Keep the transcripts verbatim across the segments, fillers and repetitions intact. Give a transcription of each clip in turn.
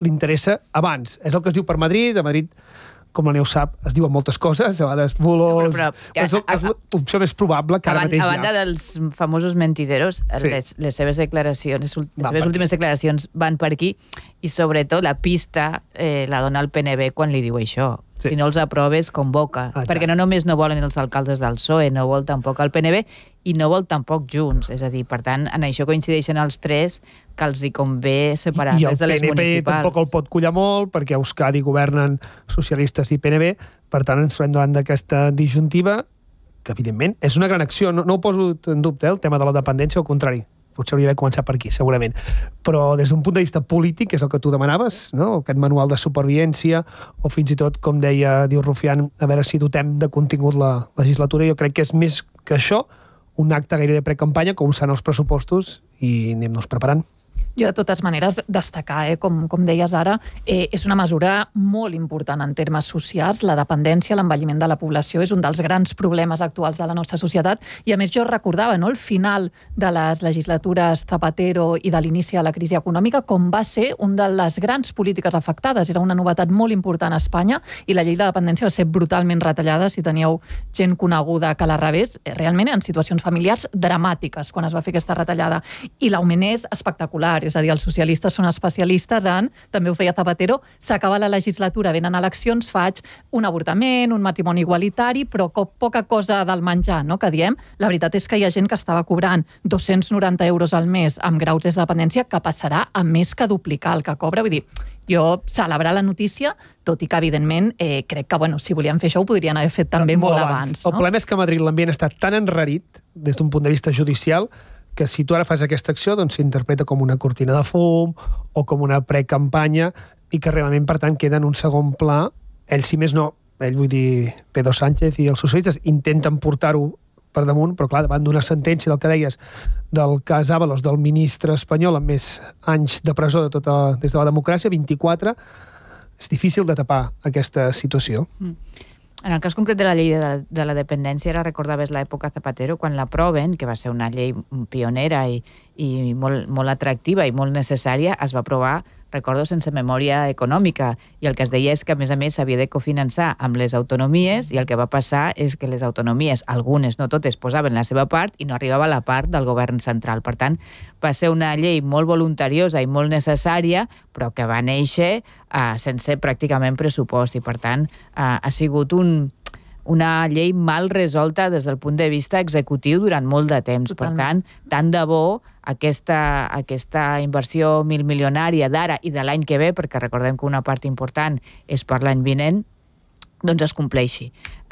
li interessa abans. És el que es diu per Madrid. A Madrid, com la Neus sap, es diuen moltes coses, a vegades bulos... Però, però, és, és l'opció més probable que ara mateix hi ha. A banda dels famosos mentideros, sí. les, les seves declaracions, les seves últimes declaracions van per aquí, i sobretot la pista eh, la dona el P N B quan li diu això. Sí. Si no els aproves, convoca. Ah, perquè no només no volen els alcaldes del P S O E, no vol tampoc el P N B i no vol tampoc Junts. És a dir, per tant, en això coincideixen els tres que els hi convé separar-les de les municipals. I el P N B tampoc el pot collar molt perquè a Euskadi governen socialistes i P N B. Per tant, ens trobem davant d'aquesta disjuntiva que, evidentment, és una gran acció. No, no ho poso en dubte, eh, el tema de la dependència, al contrari. Potser hauria d'haver començat per aquí, segurament. Però des d'un punt de vista polític, que és el que tu demanaves, no? Aquest manual de supervivència, o fins i tot, com deia, diu Rufián, a veure si dotem de contingut la legislatura, jo crec que és més que això, un acte gairebé de precampanya, com seran els pressupostos, i anem-nos preparant. Jo, de totes maneres, destacar, eh, com, com deies ara, eh, és una mesura molt important en termes socials. La dependència, l'envelliment de la població és un dels grans problemes actuals de la nostra societat. I, a més, jo recordava, no?, el final de les legislatures Zapatero i de l'inici de la crisi econòmica, com va ser una de les grans polítiques afectades. Era una novetat molt important a Espanya i la llei de dependència va ser brutalment retallada. Si teníeu gent coneguda que la rebés, realment en situacions familiars dramàtiques quan es va fer aquesta retallada. I l'augment és espectacular. És a dir, els socialistes són especialistes en, també ho feia Zapatero, s'acaba la legislatura, venen eleccions, faig un avortament, un matrimoni igualitari, però poca cosa del menjar, no?, que diem. La veritat és que hi ha gent que estava cobrant dos-cents noranta euros al mes amb graus de dependència, que passarà a més que duplicar el que cobra. Vull dir, jo celebrar la notícia, tot i que, evidentment, eh, crec que, bueno, si volien fer això, ho podrien haver fet també molt, molt abans. abans no? El problema és que a Madrid l'ambient està tan enrarit, des d'un punt de vista judicial, que si tu ara fas aquesta acció, doncs s'interpreta com una cortina de fum o com una precampanya i que realment, per tant, queda en un segon pla. Ell, si més no, ell vull dir Pedro Sánchez i els socialistes intenten portar-ho per damunt, però clar, davant d'una sentència del que deies del cas Ábalos, del ministre espanyol amb més anys de presó de tota, des de la democràcia, vint-i-quatre, és difícil de tapar aquesta situació. Mm. En el cas concret de la llei de, de la dependència, ara recordaves l'època Zapatero, quan l'aproven, que va ser una llei pionera i, i molt, molt atractiva i molt necessària, es va aprovar, recordo, sense memòria econòmica. I el que es deia és que, a més a més, s'havia de cofinançar amb les autonomies, i el que va passar és que les autonomies, algunes, no totes, posaven la seva part i no arribava la part del govern central. Per tant, va ser una llei molt voluntariosa i molt necessària, però que va néixer eh, sense pràcticament pressupost, i per tant eh, ha sigut un, una llei mal resolta des del punt de vista executiu durant molt de temps. Totalment. Per tant, tant de bo aquesta, aquesta inversió milmilionària d'ara i de l'any que ve, perquè recordem que una part important és per l'any vinent, doncs es compleixi.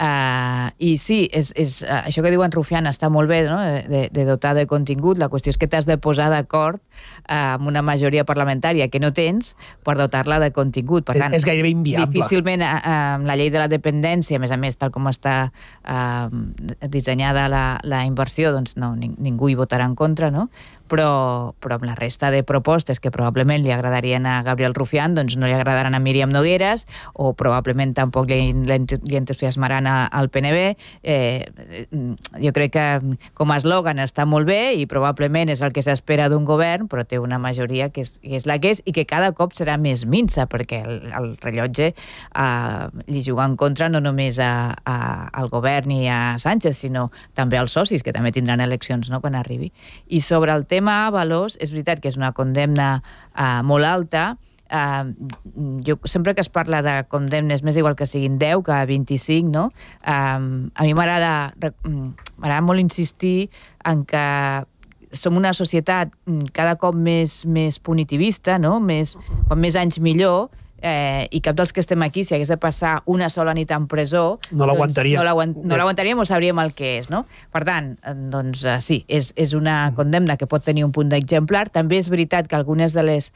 Uh, I sí, és, és, uh, això que diu en Rufián està molt bé, no?, de, de dotar de contingut. La qüestió és que t'has de posar d'acord uh, amb una majoria parlamentària que no tens per dotar-la de contingut. Per tant, és gairebé inviable. Difícilment uh, uh, la llei de la dependència, a més a més, tal com està uh, dissenyada la, la inversió, doncs no, ning ningú hi votarà en contra, no? Però, però amb la resta de propostes que probablement li agradarien a Gabriel Rufián, doncs no li agradaran a Míriam Nogueras, o probablement tampoc li, li entusiasmaran al P N B. Eh, jo crec que com a eslògan està molt bé i probablement és el que s'espera d'un govern, però té una majoria que és, que és la que és i que cada cop serà més minsa, perquè el, el rellotge eh, li juga en contra no només a, a, al govern i a Sánchez, sinó també als socis, que també tindran eleccions, no?, quan arribi. I sobre el tema Ábalos, és veritat que és una condemna eh, molt alta. Uh, jo sempre que es parla de condemnes, m'és igual que siguin deu que vint-i-cinc, no? Um, a mi m'agrada m'agrada molt insistir en que som una societat cada cop més, més punitivista, no? Més, quan més anys millor, eh, i cap dels que estem aquí, si hagués de passar una sola nit en presó, no l'aguantaria. Doncs no l'aguantaríem o sabríem el que és, no? Per tant, doncs sí, és, és una condemna que pot tenir un punt d'exemplar. També és veritat que algunes de les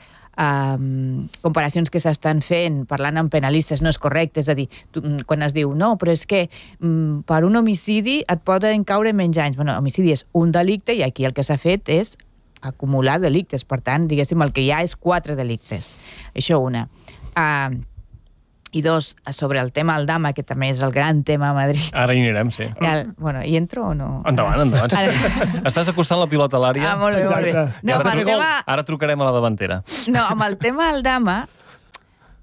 Um, comparacions que s'estan fent parlant amb penalistes no és correcte, és a dir, tu, quan es diu no, però és que um, per un homicidi et poden caure menys anys. Bueno, homicidi és un delicte i aquí el que s'ha fet és acumular delictes, per tant, diguéssim, el que hi ha és quatre delictes. Això una. Uh, I dos, sobre el tema Aldama, que també és el gran tema a Madrid. Ara hi anirem, sí. El, bueno, hi entro o no? Endavant, endavant. Estàs acostant la pilota a l'àrea. Ah, molt bé, molt bé. No, ara, amb el tema... ara trucarem a la davantera. No, amb el tema Aldama,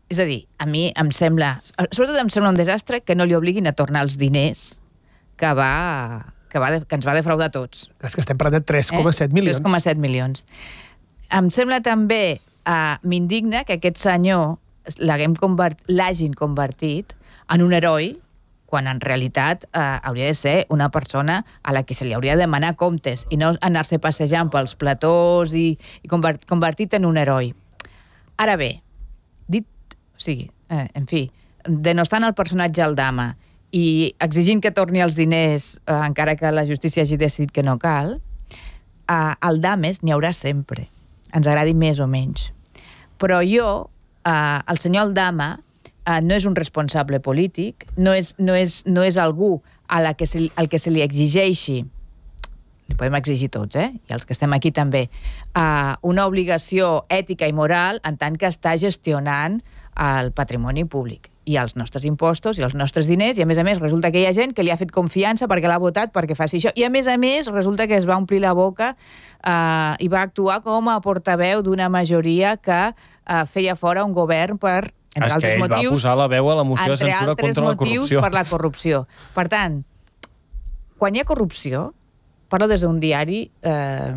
És a dir, a mi em sembla... Sobretot em sembla un desastre que no li obliguin a tornar els diners que, va, que, va, que ens va defraudar a tots. És que estem parlant de tres coma set milions. tres coma set milions. Em sembla també, uh, m'indigna que aquest senyor l'hagin convert, l'hagin convertit en un heroi quan en realitat eh, hauria de ser una persona a la que se li hauria de demanar comptes i no anar-se passejant pels platós i, i convert, convertit en un heroi. Ara bé, dit, o sigui, eh, en fi, denostant el personatge Aldama i exigint que torni els diners eh, encara que la justícia hagi decidit que no cal, eh, Aldames n'hi haurà sempre, ens agradi més o menys. Però jo, eh, el senyor Aldama, Uh, no és un responsable polític, no és, no és, no és algú a la que se, al que se li exigeixi, li podem exigir tots, eh? I els que estem aquí també, uh, una obligació ètica i moral en tant que està gestionant el patrimoni públic i els nostres impostos i els nostres diners, i a més a més resulta que hi ha gent que li ha fet confiança perquè l'ha votat perquè faci això, i a més a més resulta que es va omplir la boca uh, i va actuar com a portaveu d'una majoria que uh, feia fora un govern per entre és altres que ell motius, va posar la veu a la moció de censura contra la corrupció. Per la corrupció. Per tant, quan hi ha corrupció, parlo des d'un diari eh,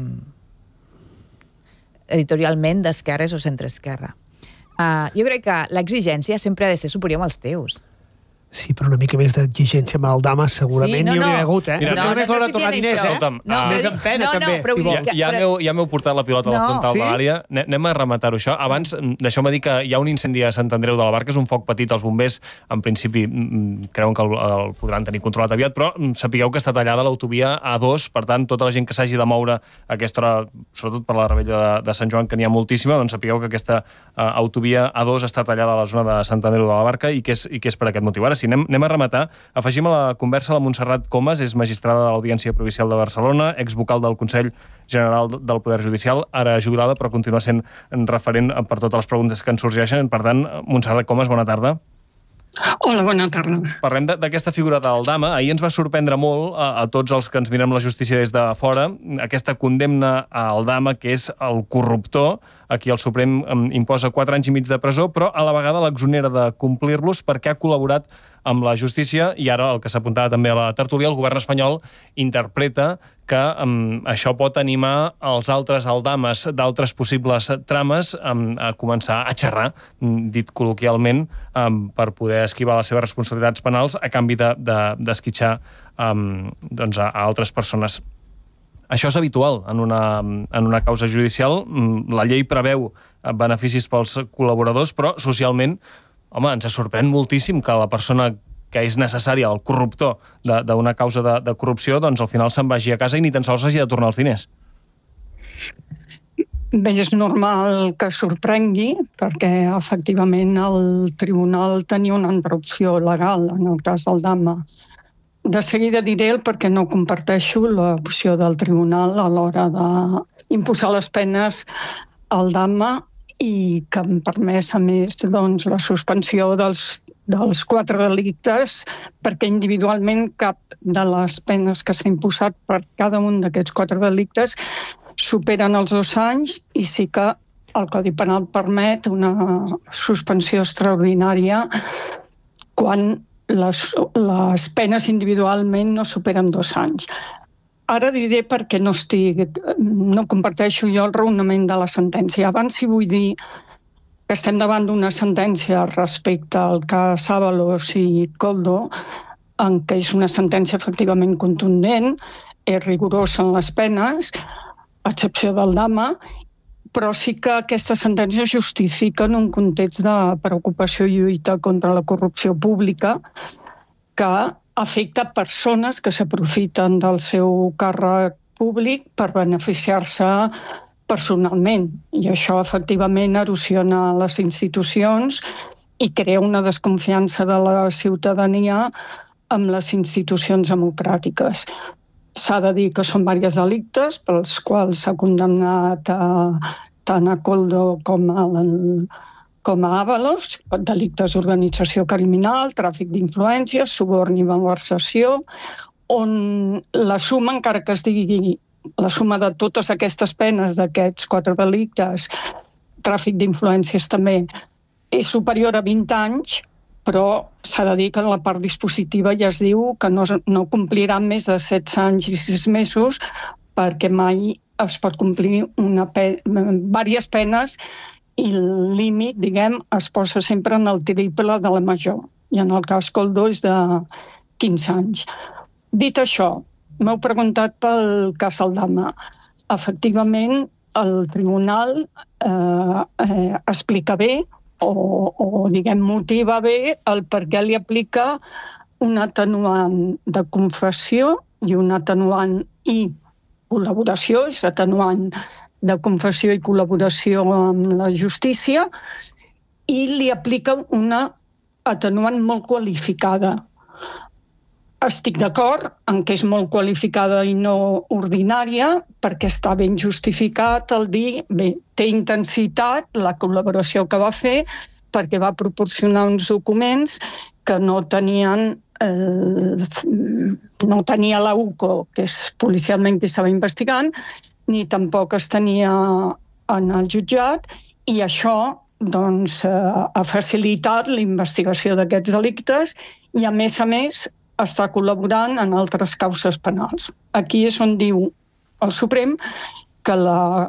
editorialment d'esquerres o centreesquerra. Uh, jo crec que l'exigència sempre ha de ser superior als teus. Sí, però una mica més d'exigència amb Aldama segurament sí, no, n'hi hauria no. hagut, eh? Mira, no, no, només no, l'haurà no tornar estic diners, dient eh? Escolta'm, No, ah, més en pena, no, també, no, però si vull dir vols. que- Ja, ja, m'heu, ja m'heu portat la pilota a la No. frontal Sí? de l'àrea. Anem anem a rematar-ho, això. Abans, deixeu-me dir que hi ha un incendi a Sant Andreu de la Barca, és un foc petit, els bombers, en principi, mm, creuen que el, el podran tenir controlat aviat, però mm, sapigueu que està tallada l'autovia A dos, per tant, tota la gent que s'hagi de moure a aquesta hora, sobretot per la rebella de, de Sant Joan, que n'hi ha moltíssima, doncs sapigueu que aquesta uh, autovia A dos està tallada a la zona de Sant Andreu de la Barca i que és, i que és per aquest motiu. Ara sí, anem, anem a rematar. Afegim a la conversa la Montserrat Comas, és magistrada de l'Audiència Provincial de Barcelona, exvocal del Consell General del Poder Judicial, ara jubilada, però continua sent referent per totes les preguntes que ens sorgeixen. Per tant, Montserrat Comas, bona tarda. Hola, bona tarda. Parlem d'aquesta figura d'Aldama. Ahir ens va sorprendre molt a, a tots els que ens mirem la justícia des de fora aquesta condemna a Aldama, que és el corruptor, a qui el Suprem imposa quatre anys i mig de presó, però a la vegada l'exonera de complir-los perquè ha col·laborat amb la justícia, i ara, el que s'apuntava també a la tertúlia, el govern espanyol interpreta que um, això pot animar els altres Aldames d'altres possibles trames um, a començar a xerrar, um, dit col·loquialment, um, per poder esquivar les seves responsabilitats penals a canvi d'esquitxar de, de um, doncs a, a altres persones. Això és habitual en una, en una causa judicial. La llei preveu beneficis pels col·laboradors, però socialment, home, ens sorprèn moltíssim que la persona que és necessària, el corruptor d'una causa de, de corrupció, doncs al final se'n vagi a casa i ni tan sols hagi de tornar els diners. Bé, és normal que sorprengui, perquè efectivament el tribunal tenia una altra opció legal en el cas d'Aldama. De seguida diré el perquè no comparteixo l'opció del tribunal a l'hora d'imposar les penes a Aldama i que em permès, a més, doncs, la suspensió dels, dels quatre delictes, perquè individualment cap de les penes que s'ha imposat per cada un d'aquests quatre delictes superen els dos anys i sí que el Codi Penal permet una suspensió extraordinària quan les, les penes individualment no superen dos anys. Ara diré perquè no estic, no comparteixo jo el raonament de la sentència. Abans sí vull dir que estem davant d'una sentència respecte al cas Ábalos i Koldo, en què és una sentència efectivament contundent, és rigorosa en les penes, a excepció d'Aldama, però sí que aquesta sentència justifica en un context de preocupació i lluita contra la corrupció pública que afecta persones que s'aprofiten del seu càrrec públic per beneficiar-se personalment. I això efectivament erosiona les institucions i crea una desconfiança de la ciutadania amb les institucions democràtiques. S'ha de dir que són diversos delictes pels quals s'ha condemnat a, tant a Koldo com a, com a Ábalos, delictes d'organització criminal, tràfic d'influències, suborn i malversació, on la suma, encara que es digui la suma de totes aquestes penes d'aquests quatre delictes, tràfic d'influències també, és superior a vint anys, però s'ha de dir que en la part dispositiva ja es diu que no, no complirà més de setze anys i sis mesos perquè mai es pot complir una pe diverses penes i el límit, diguem, es posa sempre en el triple de la major. I en el cas Koldo és de quinze anys. Dit això, m'heu preguntat pel cas Aldama. Efectivament, el tribunal eh, eh, explica bé o, o diguem, motiva bé el per què li aplica un atenuant de confessió i un atenuant i col·laboració, és atenuant de confessió i col·laboració amb la justícia, i li aplica una atenuant molt qualificada. Estic d'acord en que és molt qualificada i no ordinària, perquè està ben justificat el dir, bé, té intensitat la col·laboració que va fer perquè va proporcionar uns documents que no tenien eh, no tenia la U C O, que és policialment que estava investigant, ni tampoc es tenia en el jutjat, i això doncs, eh, ha facilitat la investigació d'aquests delictes i, a més a més, està col·laborant en altres causes penals. Aquí és on diu el Suprem que la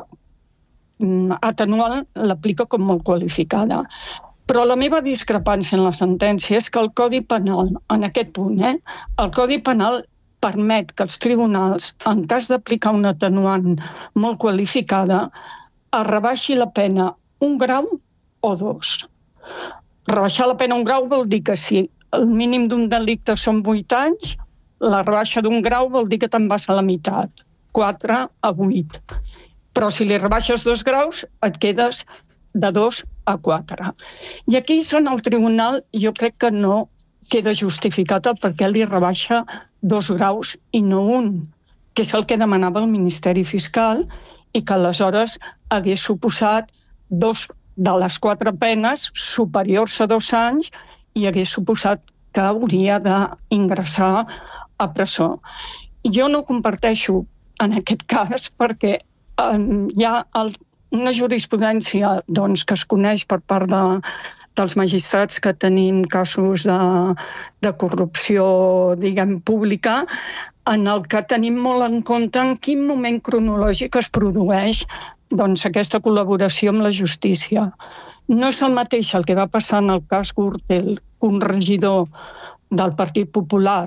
atenuant l'aplica com molt qualificada. Però la meva discrepància en la sentència és que el Codi Penal, en aquest punt, eh, el Codi Penal permet que els tribunals, en cas d'aplicar una atenuant molt qualificada, es rebaixi la pena un grau o dos. Rebaixar la pena un grau vol dir que si el mínim d'un delicte són vuit anys, la rebaixa d'un grau vol dir que te'n vas a la meitat, quatre a vuit. Però si li rebaixes dos graus, et quedes de dos a quatre. I aquí en el tribunal jo crec que no queda justificat el perquè li rebaixa dos graus i no un, que és el que demanava el Ministeri Fiscal i que aleshores hagués suposat dos de les quatre penes superiors a dos anys i hagués suposat que hauria d'ingressar a presó. Jo no comparteixo en aquest cas perquè eh, hi ha el, una jurisprudència doncs, que es coneix per part de, dels magistrats que tenim casos de, de corrupció, diguem, pública, en el que tenim molt en compte en quin moment cronològic es produeix doncs, aquesta col·laboració amb la justícia. No és el mateix el que va passar en el cas Gürtel, que un regidor del Partit Popular,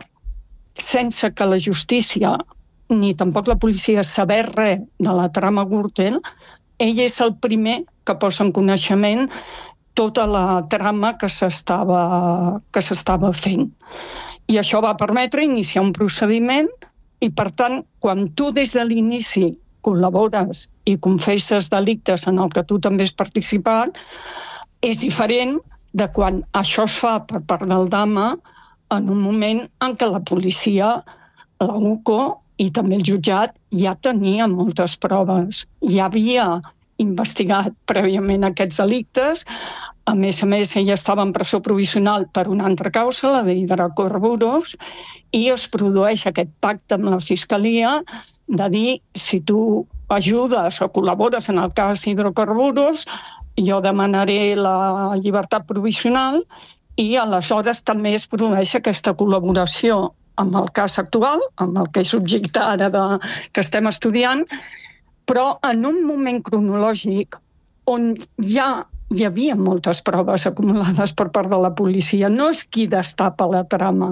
sense que la justícia ni tampoc la policia saber res de la trama Gürtel, ell és el primer que posa en coneixement tota la trama que s'estava que s'estava fent. I això va permetre iniciar un procediment i, per tant, quan tu des de l'inici col·labores i confesses delictes en el que tu també has participat, és diferent de quan això es fa per part del Dama en un moment en què la policia, la U C O i també el jutjat ja tenia moltes proves. Ja havia investigat prèviament aquests delictes. A més a més, ella estava en presó provisional per una altra causa, la d'hidrocarburos, i es produeix aquest pacte amb la Fiscalia de dir, si tu ajudes o col·labores en el cas hidrocarburos, jo demanaré la llibertat provisional i aleshores també es produeix aquesta col·laboració amb el cas actual, amb el que és objecte ara de, que estem estudiant, però en un moment cronològic on ja hi havia moltes proves acumulades per part de la policia. No és qui destapa la trama.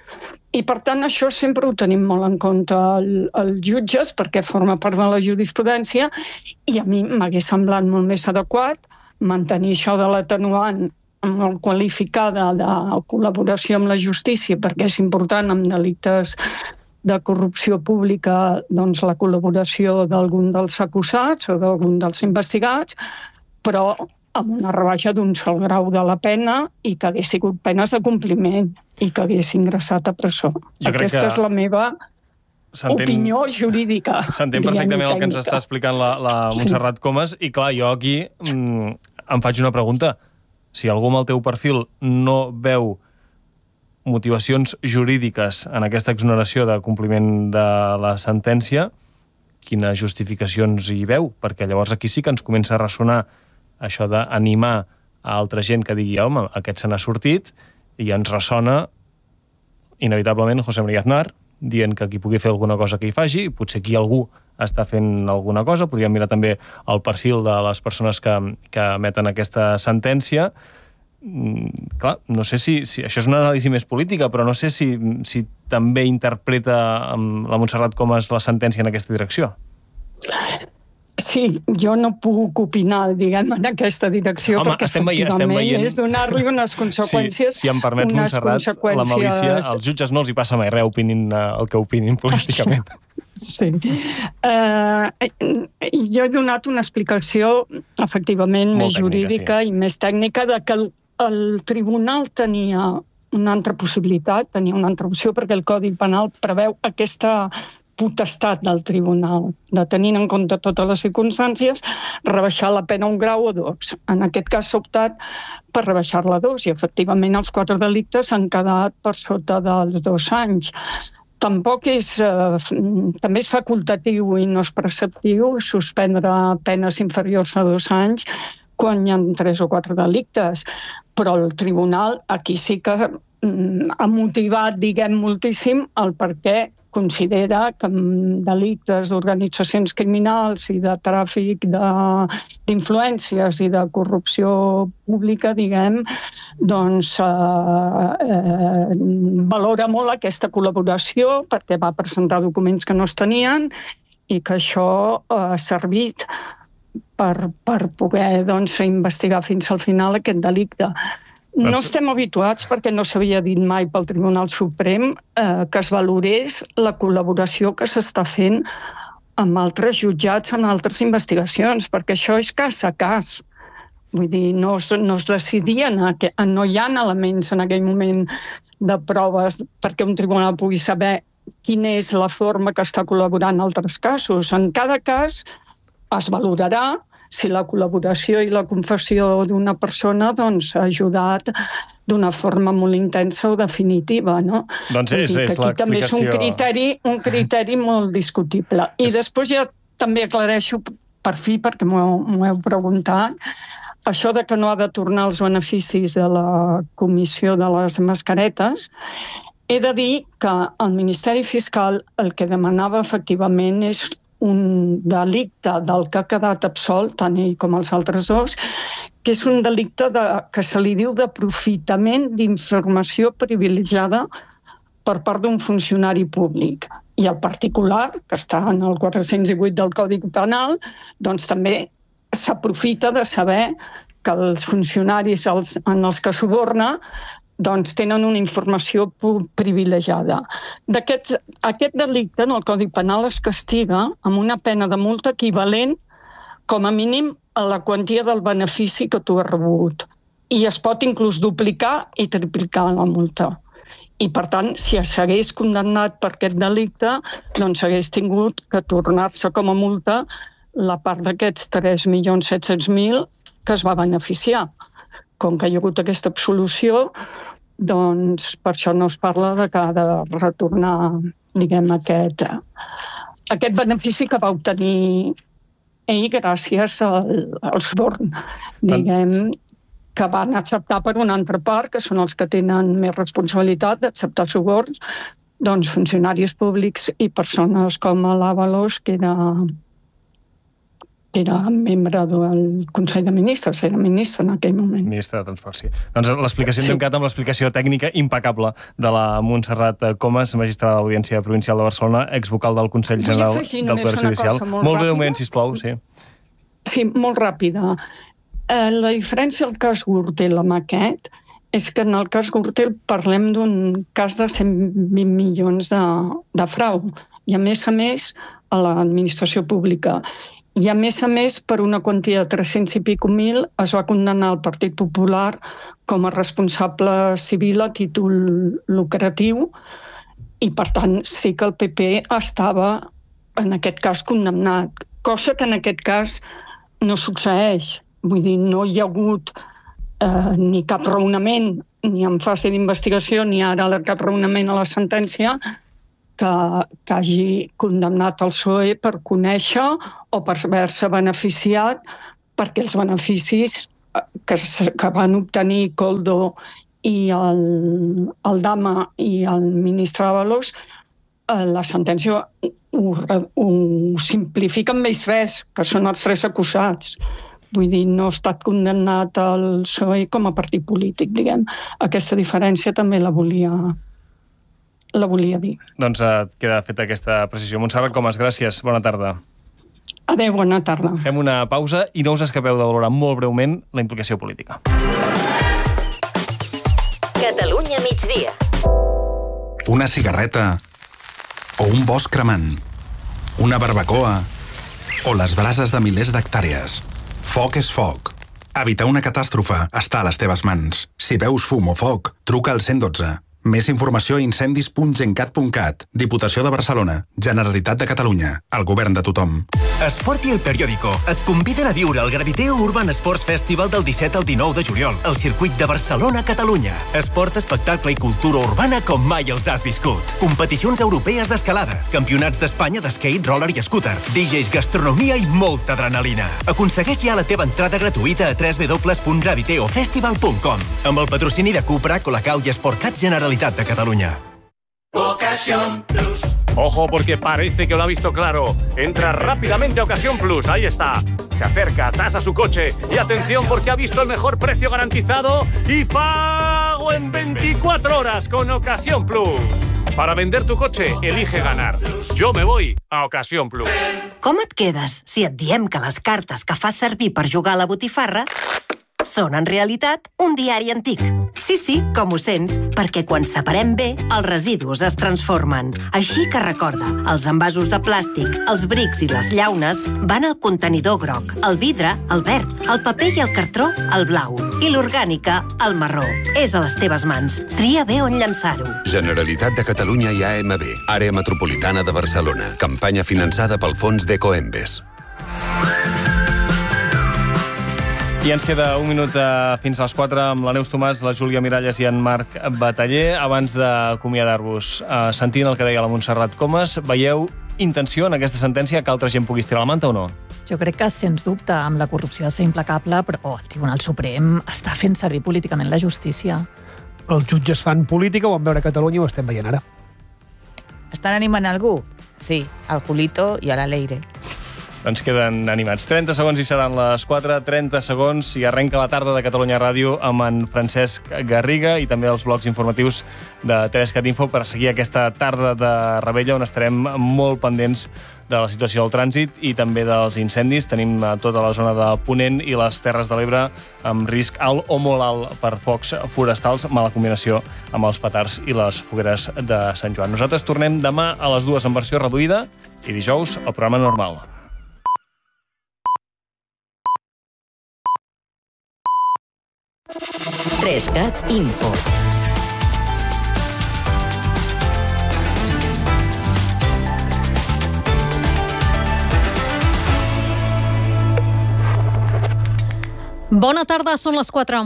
I, per tant, això sempre ho tenim molt en compte els el jutges, perquè forma part de la jurisprudència, i a mi m'hagués semblat molt més adequat mantenir això de l'atenuant molt qualificada de col·laboració amb la justícia, perquè és important en delictes de corrupció pública doncs, la col·laboració d'algun dels acusats o d'algun dels investigats, però amb una rebaixa d'un sol grau de la pena i que hagués sigut penes de compliment i que hagués ingressat a presó. Aquesta és la meva opinió jurídica. S'entén perfectament el que ens està explicant la, la Montserrat Comas i, clar, jo aquí mm, em faig una pregunta. Si algú amb el teu perfil no veu motivacions jurídiques en aquesta exoneració de compliment de la sentència, quines justificacions hi veu? Perquè llavors aquí sí que ens comença a ressonar això d'animar a altra gent que digui, home, aquest se n'ha sortit, i ens ressona inevitablement José María Aznar dient que qui pugui fer alguna cosa que hi faci, potser aquí algú està fent alguna cosa. Podríem mirar també el perfil de les persones que, que emeten aquesta sentència. Mm, clar, no sé si, si... Això és una anàlisi més política, però no sé si, si també interpreta la Montserrat Comas la sentència en aquesta direcció. Sí, jo no puc opinar, diguem, en aquesta direcció, Home, perquè estem veient, efectivament estem veient... és donar-li unes conseqüències... Sí, si em permets, Montserrat, conseqüències... la malícia, als jutges no els hi passa mai res opinin el que opinin políticament. Sí. Uh, jo he donat una explicació, efectivament, Molt més tècnica, jurídica sí. i més tècnica, de que el, el tribunal tenia una altra possibilitat, tenia una altra opció, perquè el Codi Penal preveu aquesta potestat del tribunal, de tenint en compte totes les circumstàncies, rebaixar la pena un grau o dos. En aquest cas s'ha optat per rebaixar-la a dos, i efectivament els quatre delictes han quedat per sota dels dos anys. Tampoc és, eh, també és facultatiu i no és preceptiu suspendre penes inferiors a dos anys quan hi ha tres o quatre delictes, però el tribunal aquí sí que mm, ha motivat, diguem, moltíssim el per què considera que en delictes d'organitzacions criminals i de tràfic d'influències i de corrupció pública, diguem, doncs eh, eh, valora molt aquesta col·laboració perquè va presentar documents que no es tenien i que això ha servit per, per poder doncs, investigar fins al final aquest delicte. No estem habituats, perquè no s'havia dit mai pel Tribunal Suprem, eh, que es valorés la col·laboració que s'està fent amb altres jutjats en altres investigacions, perquè això és cas a cas. Vull dir, no es, no es decidien, que no hi ha elements en aquell moment de proves perquè un tribunal pugui saber quina és la forma que està col·laborant en altres casos. En cada cas es valorarà si la col·laboració i la confessió d'una persona doncs, ha ajudat d'una forma molt intensa o definitiva, no? Doncs és, és l'explicació... També és un criteri, un criteri molt discutible. I després ja també aclareixo per fi, perquè m'ho heu preguntat, això de que no ha de tornar els beneficis de la comissió de les mascaretes. He de dir que el Ministeri Fiscal el que demanava efectivament és un delicte del que ha quedat absolt, tant ell com els altres dos, que és un delicte de, que se li diu d'aprofitament d'informació privilegiada per part d'un funcionari públic. I el particular, que està en el quatre-cents divuit del Codi Penal, doncs també s'aprofita de saber que els funcionaris els, en els que suborna doncs tenen una informació privilegiada. Aquest, aquest delicte en el Codi Penal es castiga amb una pena de multa equivalent com a mínim a la quantia del benefici que tu has rebut. I es pot inclús duplicar i triplicar la multa. I, per tant, si s'hagués condemnat per aquest delicte, doncs hagués tingut que tornar-se com a multa la part d'aquests tres milions set-cents mil que es va beneficiar. Com que hi ha hagut aquesta absolució, doncs per això no es parla de que ha de retornar, diguem, aquest, aquest benefici que va obtenir ell gràcies al, al suborn, diguem, que van acceptar per una altra part, que són els que tenen més responsabilitat d'acceptar suborns, doncs funcionaris públics i persones com l'Avalos, que era... era membre del Consell de Ministres, era ministre en aquell moment. Ministre de Transport, sí. Doncs l'explicació sí. Hem quedat amb l'explicació tècnica impecable de la Montserrat Comas, magistrada de l'Audiència Provincial de Barcelona, exvocal del Consell General del Poder Judicial. Molt, molt breument, sisplau, sí. Sí, molt ràpida. Eh, la diferència del cas Gürtel amb aquest és que en el cas Gürtel parlem d'un cas de cent vint milions de, de frau. I a més a més a l'administració pública. I a més a més, per una quantia de tres-cents i pico mil, es va condemnar el Partit Popular com a responsable civil a títol lucratiu i, per tant, sí que el P P estava, en aquest cas, condemnat. Cosa que en aquest cas no succeeix. Vull dir, no hi ha hagut eh, ni cap raonament, ni en fase d'investigació, ni ara cap raonament a la sentència, que, que hagi condemnat el P S O E per conèixer o per haver-se beneficiat perquè els beneficis que, que van obtenir Koldo i el, el Dama i el ministre Ábalos, la sentència ho, ho simplifica amb ells tres, que són els tres acusats. Vull dir, no ha estat condemnat el P S O E com a partit polític, diguem. Aquesta diferència també la volia, la volia dir. Doncs eh, queda feta aquesta precisió. Montserrat Comas, gràcies. Bona tarda. Adéu, bona tarda. Fem una pausa i no us escapeu de valorar molt breument la implicació política. Catalunya migdia. Una cigarreta o un bosc cremant, una barbacoa o les brases de milers d'hectàrees. Foc és foc. Evitar una catàstrofe està a les teves mans. Si veus fum o foc, truca al cent dotze. Més informació a incendis punt gencat punt cat. Diputació de Barcelona. Generalitat de Catalunya. El govern de tothom. Esport i El Periódico et conviden a viure el Graviteo Urban Sports Festival del disset al dinou de juliol al circuit de Barcelona, Catalunya. Esport, espectacle i cultura urbana com mai els has viscut. Competicions europees d'escalada, campionats d'Espanya d'skate, roller i scooter, D Js, gastronomia i molta adrenalina. Aconsegueix ja la teva entrada gratuïta a w w w punt graviteo festival punt com amb el patrocini de Cupra, Colacao i Sportcat Generalitat de Catalunya. Ocasión Plus. Ojo, porque parece que lo ha visto claro. Entra rápidamente a Ocasión Plus. Ahí está. Se acerca, tasa su coche. Y atención, porque ha visto el mejor precio garantizado y pago en veinticuatro horas con Ocasión Plus. Para vender tu coche, elige ganar. Yo me voy a Ocasión Plus. Com et quedes si et diem que les cartes que fas servir per jugar a la botifarra són, en realitat, un diari antic? Sí, sí, com ho sents, perquè quan separem bé, els residus es transformen. Així que recorda, els envasos de plàstic, els brics i les llaunes van al contenidor groc, el vidre, el verd, el paper i el cartró, el blau, i l'orgànica, el marró. És a les teves mans. Tria bé on llançar-ho. Generalitat de Catalunya i A M B, Àrea Metropolitana de Barcelona. Campanya finançada pel fons d'Ecoembes. I ens queda un minut eh, fins a les quatre amb la Neus Tomàs, la Júlia Miralles i en Marc Bataller. Abans d'acomiadar-vos, eh, sentint el que deia la Montserrat Comas, veieu intenció en aquesta sentència que altra gent pugui estirar la manta o no? Jo crec que, sens dubte, amb la corrupció ha de ser implacable, però el Tribunal Suprem està fent servir políticament la justícia. Els jutges fan política, ho vam veure a Catalunya i ho estem veient ara. Estan animant algú? Sí, al Julito i a la Leire. Ens queden animats. trenta segons i seran les quatre, trenta segons i arrenca la tarda de Catalunya Ràdio amb en Francesc Garriga i també els blocs informatius de Trescat Info per seguir aquesta tarda de Rebella on estarem molt pendents de la situació del trànsit i també dels incendis. Tenim tota la zona de Ponent i les Terres de l'Ebre amb risc alt o molt alt per focs forestals, mala combinació amb els petards i les fogueres de Sant Joan. Nosaltres tornem demà a les dues en versió reduïda i dijous el programa normal. Trescat Info. Bona tarda, són les quatre.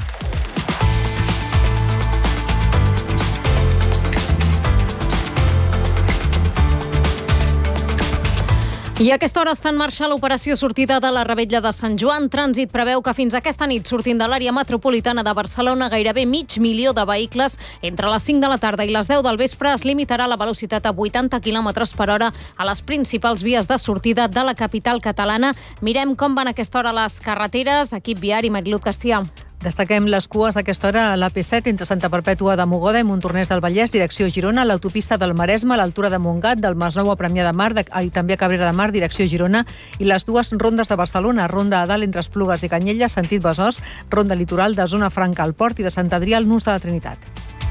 I a aquesta hora està en marxa l'operació sortida de la Rebella de Sant Joan. Trànsit preveu que fins aquesta nit, sortint de l'àrea metropolitana de Barcelona, gairebé mig milió de vehicles entre les cinc de la tarda i les deu del vespre es limitarà la velocitat a vuitanta quilòmetres per hora a les principals vies de sortida de la capital catalana. Mirem com van a aquesta hora les carreteres. Equip viari, Mariluz Garcia. Destaquem les cues a aquesta hora a l'A P set entre Santa Perpètua de Mogoda i Montornès del Vallès, direcció Girona, l'autopista del Maresme a l'altura de Montgat, del Masnou a Premià de Mar de, i també a Cabrera de Mar, direcció Girona, i les dues rondes de Barcelona, ronda a dalt entre Esplugues i Canyelles, sentit Besòs, ronda litoral de Zona Franca al Port i de Sant Adrià al Nus de la Trinitat.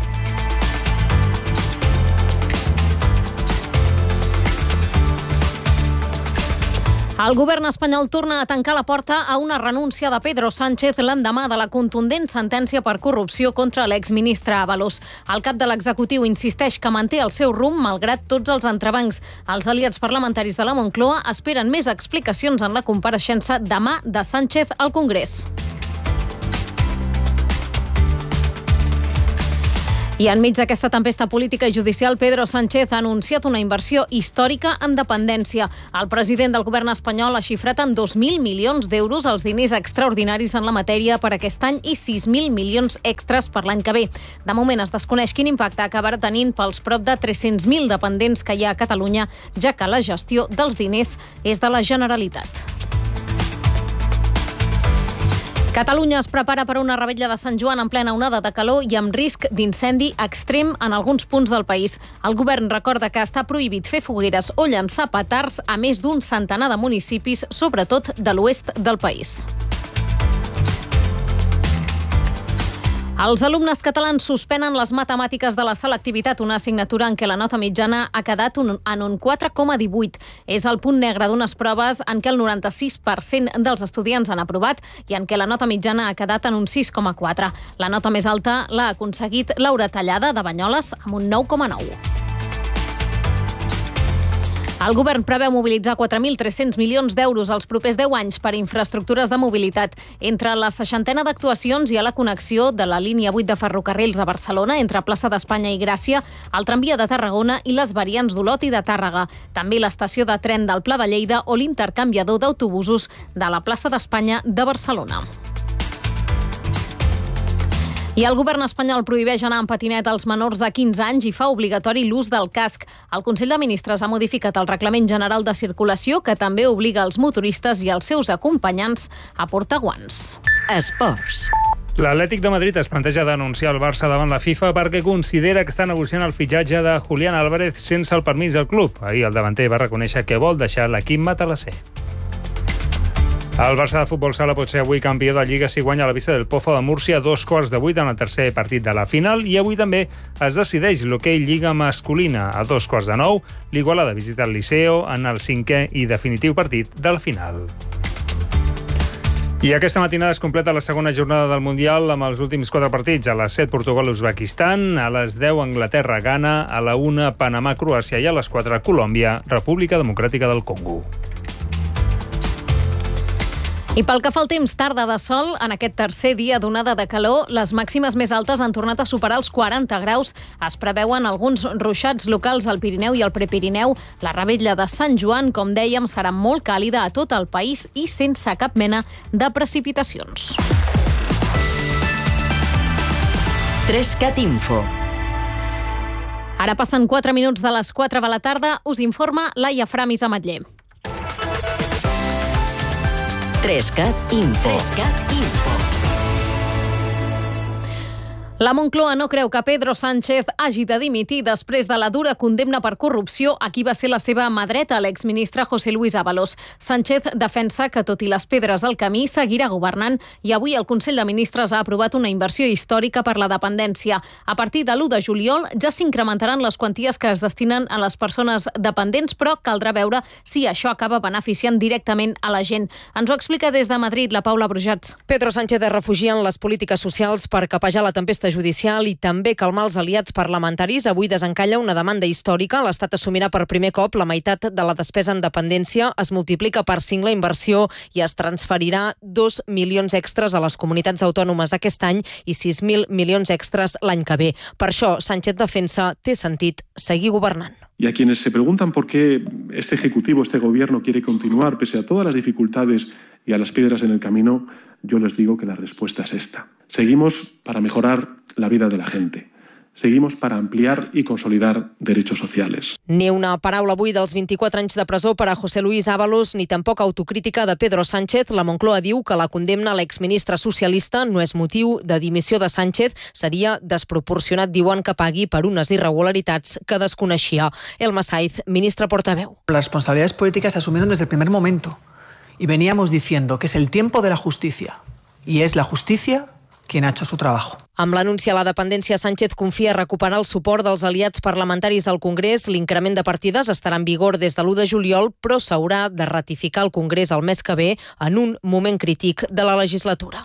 El govern espanyol torna a tancar la porta a una renúncia de Pedro Sánchez l'endemà de la contundent sentència per corrupció contra l'exministre Ábalos. El cap de l'executiu insisteix que manté el seu rumb malgrat tots els entrebancs. Els aliats parlamentaris de la Moncloa esperen més explicacions en la compareixença demà de Sánchez al Congrés. I enmig d'aquesta tempesta política i judicial, Pedro Sánchez ha anunciat una inversió històrica en dependència. El president del govern espanyol ha xifrat en dos mil milions d'euros els diners extraordinaris en la matèria per aquest any i sis mil milions extras per l'any que ve. De moment es desconeix quin impacte acabarà tenint pels prop de tres-cents mil dependents que hi ha a Catalunya, ja que la gestió dels diners és de la Generalitat. Catalunya es prepara per una revetlla de Sant Joan en plena onada de calor i amb risc d'incendi extrem en alguns punts del país. El govern recorda que està prohibit fer fogueres o llançar petards a més d'un centenar de municipis, sobretot de l'oest del país. Els alumnes catalans suspenen les matemàtiques de la selectivitat, una assignatura en què la nota mitjana ha quedat un, en un quatre coma divuit. És el punt negre d'unes proves en què el noranta-sis per cent dels estudiants han aprovat i en què la nota mitjana ha quedat en un sis coma quatre. La nota més alta l'ha aconseguit Laura Tallada, de Banyoles, amb un nou coma nou. El govern preveu mobilitzar quatre mil tres-cents milions d'euros els propers deu anys per infraestructures de mobilitat. Entre la seixantena d'actuacions hi ha la connexió de la línia vuit de ferrocarrils a Barcelona entre Plaça d'Espanya i Gràcia, el tramvia de Tarragona i les variants d'Olot i de Tàrrega. També l'estació de tren del Pla de Lleida o l'intercanviador d'autobusos de la Plaça d'Espanya de Barcelona. I el govern espanyol prohibeix anar en patinet als menors de quinze anys i fa obligatori l'ús del casc. El Consell de Ministres ha modificat el Reglament General de Circulació, que també obliga els motoristes i els seus acompanyants a portar guants. Esports. L'Atlètic de Madrid es planteja denunciar el Barça davant la FIFA perquè considera que està negociant el fitxatge de Julián Álvarez sense el permís del club. Ahir el davanter va reconèixer que vol deixar l'equip matalasser. El Barça de futbol sala pot ser avui campió de Lliga si guanya la vista del Pozo de Múrcia a dos quarts de vuit en el tercer partit de la final, i avui també es decideix l'hoquei Lliga masculina. A dos quarts de nou, l'Igualada visita el Liceo en el cinquè i definitiu partit de la final. I aquesta matinada es completa la segona jornada del Mundial amb els últims quatre partits. A les set, Portugal-Uzbekistan, a les deu, Anglaterra-Ghana, a la una, Panamà-Croàcia i a les quatre, Colòmbia, República Democràtica del Congo. I pel que fa al temps, tarda de sol, en aquest tercer dia d'onada de calor, les màximes més altes han tornat a superar els quaranta graus. Es preveuen alguns ruixats locals al Pirineu i al Prepirineu. La revetlla de Sant Joan, com dèiem, serà molt càlida a tot el país i sense cap mena de precipitacions. Trescat Info. Ara passen quatre minuts de les quatre de la tarda. Us informa Laia Framis Ametller. Trescat Info. Trescat Info. La Moncloa no creu que Pedro Sánchez hagi de dimitir després de la dura condemna per corrupció a qui va ser la seva mà dreta, l'exministre José Luis Ábalos. Sánchez defensa que, tot i les pedres al camí, seguirà governant i avui el Consell de Ministres ha aprovat una inversió històrica per la dependència. A partir de l'u de juliol ja s'incrementaran les quanties que es destinen a les persones dependents, però caldrà veure si això acaba beneficiant directament a la gent. Ens ho explica des de Madrid la Paula Brujats. Pedro Sánchez es refugia en les polítiques socials per capejar la tempesta judicial i també calmar els aliats parlamentaris. Avui desencalla una demanda històrica. L'Estat assumirà per primer cop la meitat de la despesa en dependència, es multiplica per cinc la inversió i es transferirà dos milions extras a les comunitats autònomes aquest any i sis mil milions extras l'any que ve. Per això, Sánchez defensa té sentit seguir governant. Y a quienes se preguntan por qué este Ejecutivo, este Gobierno quiere continuar pese a todas las dificultades y a las piedras en el camino, yo les digo que la respuesta es esta. Seguimos para mejorar la vida de la gente. Seguimos para ampliar y consolidar derechos sociales. Ni una paraula avui dels vint-i-quatre anys de presó per a José Luis Ábalos, ni tampoc autocrítica de Pedro Sánchez. La Moncloa diu que la condemna a l'exministre socialista no és motiu de dimissió de Sánchez. Seria desproporcionat, diuen, que pagui per unes irregularitats que desconeixia. Elma Saiz, ministra portaveu. Las responsabilidades políticas se asumieron desde el primer momento y veníamos diciendo que es el tiempo de la justicia y es la justicia quien ha hecho su trabajo. Amb l'anunci a la dependència, Sánchez confia recuperar el suport dels aliats parlamentaris al Congrés. L'increment de partides estarà en vigor des de l'u de juliol, però s'haurà de ratificar el Congrés el mes que ve en un moment crític de la legislatura.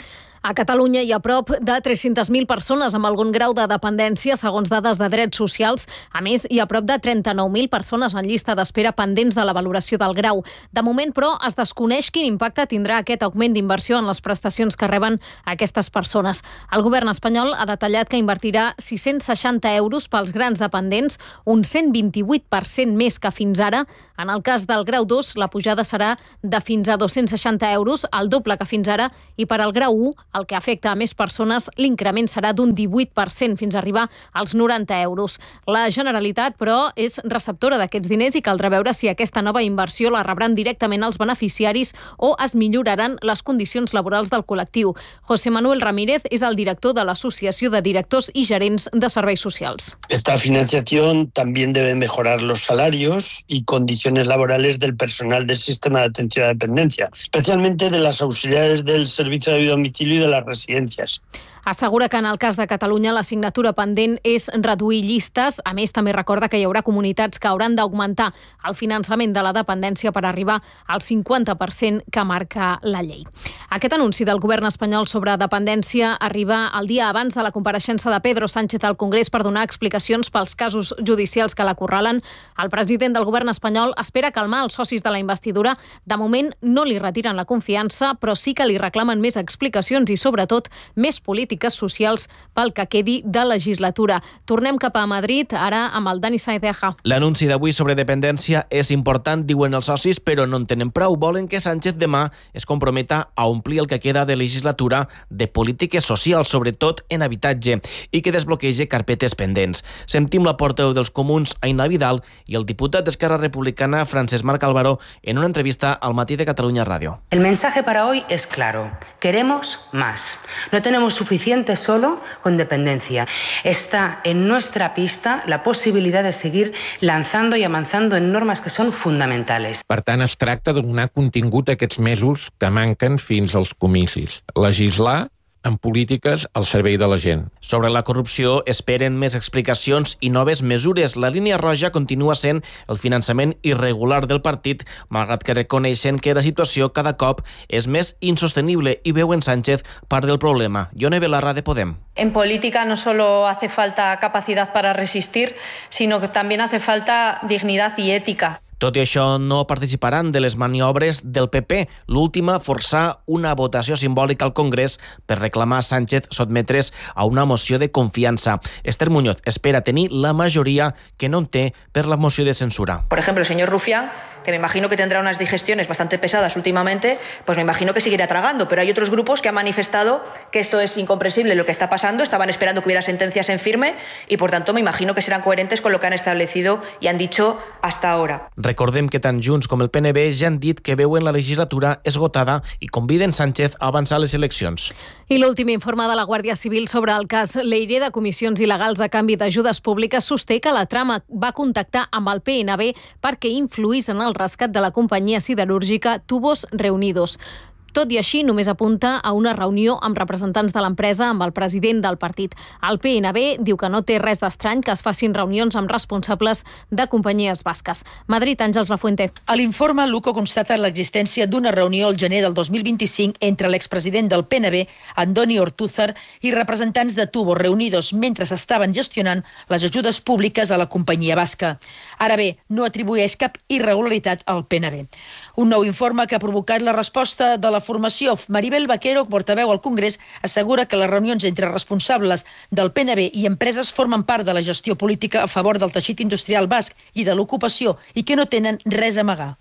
A Catalunya hi ha prop de tres-centes mil persones amb algun grau de dependència, segons dades de drets socials. A més, hi ha prop de trenta-nou mil persones en llista d'espera pendents de la valoració del grau. De moment, però, es desconeix quin impacte tindrà aquest augment d'inversió en les prestacions que reben aquestes persones. El govern espanyol ha detallat que invertirà sis-cents seixanta euros pels grans dependents, un cent vint-i-vuit per cent més que fins ara. En el cas del grau dos, la pujada serà de fins a dos-cents seixanta euros, el doble que fins ara, i per al grau u, el que afecta a més persones, l'increment serà d'un divuit per cent fins a arribar als noranta euros. La Generalitat, però, és receptora d'aquests diners i caldrà veure si aquesta nova inversió la rebran directament els beneficiaris o es milloraran les condicions laborals del col·lectiu. José Manuel Ramírez és el director de l'Associació de Directors i Gerents de Serveis Socials. Esta financiación también debe mejorar los salarios y condiciones laborales del personal del sistema de atención a la dependencia, especialmente de las auxiliares del servicio de domicilio y de las residencias. Assegura que en el cas de Catalunya l'assignatura pendent és reduir llistes. A més, també recorda que hi haurà comunitats que hauran d'augmentar el finançament de la dependència per arribar al cinquanta per cent que marca la llei. Aquest anunci del govern espanyol sobre dependència arriba el dia abans de la compareixença de Pedro Sánchez al Congrés per donar explicacions pels casos judicials que l'acorralen. El president del govern espanyol espera calmar els socis de la investidura. De moment no li retiren la confiança, però sí que li reclamen més explicacions i, sobretot, més polítiques socials pel que quedi de legislatura. Tornem cap a Madrid, ara amb el Dani Saedeja. L'anunci d'avui sobre dependència és important, diuen els socis, però no en tenen prou. Volen que Sánchez demà es comprometa a omplir el que queda de legislatura de polítiques socials, sobretot en habitatge, i que desbloquegi carpetes pendents. Sentim la portaveu dels Comuns, Aina Vidal, i el diputat d'Esquerra Republicana, Francesc Marc Álvaro, en una entrevista al Matí de Catalunya Ràdio. El mensaje para hoy es claro. Queremos más. No tenemos suficiente solo con dependencia. Está en nuestra pista la posibilidad de seguir lanzando y avanzando en normas que són fundamentales. Per tant, es tracta de donar contingut a aquests mesos que manquen fins als comicis. Legislar en polítiques al servei de la gent. Sobre la corrupció esperen més explicacions i noves mesures. La línia roja continua sent el finançament irregular del partit, malgrat que reconeixen que la situació cada cop és més insostenible i veuen Sánchez part del problema. Ione Belarra, de Podem. En política no solo hace falta capacidad para resistir, sino que también hace falta dignidad y ética. Tot i això, no participaran de les maniobres del P P. L'última, forçar una votació simbòlica al Congrés per reclamar a Sánchez sotmetre's a una moció de confiança. Esther Muñoz espera tenir la majoria que no en té per la moció de censura. Por ejemplo, el señor Rufián, que me imagino que tendrá unas digestiones bastante pesadas últimamente, pues me imagino que seguirá tragando. Pero hay otros grupos que han manifestado que esto es incomprensible lo que está pasando, estaban esperando que hubiera sentencias en firme y, por tanto, me imagino que serán coherentes con lo que han establecido y han dicho hasta ahora. Recordem que tant Junts com el P N B ja han dit que veuen la legislatura esgotada i conviden Sánchez a avançar les eleccions. I l'últim informe de la Guàrdia Civil sobre el cas Leire de comissions il·legals a canvi d'ajudes públiques sosté que la trama va contactar amb el P N B perquè influís en el rescat de la companyia siderúrgica Tubos Reunidos. Tot i així, només apunta a una reunió amb representants de l'empresa amb el president del partit. El P N B diu que no té res d'estrany que es facin reunions amb responsables de companyies basques. Madrid, Àngels Lafuente. A l'informe, l'U C O constata l'existència d'una reunió al gener del dos mil vint-i-cinc entre l'expresident del P N B, Andoni Ortúzar, i representants de Tubos Reunidos mentre s'estaven gestionant les ajudes públiques a la companyia basca. Ara bé, no atribueix cap irregularitat al P N B. Un nou informe que ha provocat la resposta de la formació. Maribel Vaquero, portaveu al Congrés, assegura que les reunions entre responsables del P N B i empreses formen part de la gestió política a favor del teixit industrial basc i de l'ocupació i que no tenen res a amagar.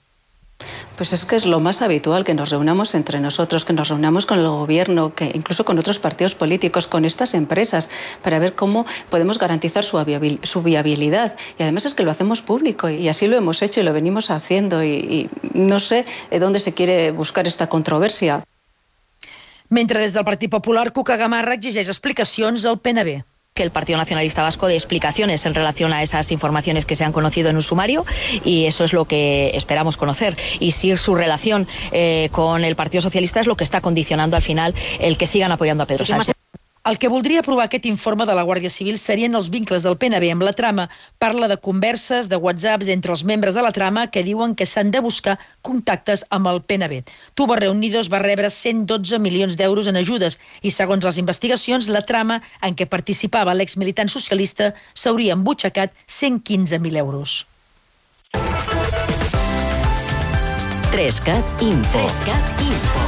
Pues es que es lo más habitual que nos reunamos entre nosotros, que nos reunamos con el gobierno, que incluso con otros partidos políticos, con estas empresas, para ver cómo podemos garantizar su viabilidad. Y además es que lo hacemos público y así lo hemos hecho y lo venimos haciendo y, y no sé dónde se quiere buscar esta controversia. Mentre des del Partit Popular, Cuca Gamarra exigeix explicacions al P N B. Que el Partido Nacionalista Vasco dé explicaciones en relación a esas informaciones que se han conocido en un sumario y eso es lo que esperamos conocer. Y si su relación eh, con el Partido Socialista es lo que está condicionando al final el que sigan apoyando a Pedro Sánchez. El que voldria aprovar aquest informe de la Guàrdia Civil serien els vincles del P N B amb la trama. Parla de converses, de whatsapps entre els membres de la trama que diuen que s'han de buscar contactes amb el P N B. Tubos Reunidos va rebre cent dotze milions d'euros en ajudes i, segons les investigacions, la trama en què participava l'exmilitant socialista s'hauria embutxacat cent quinze mil euros. Trescat Info. Trescat Info.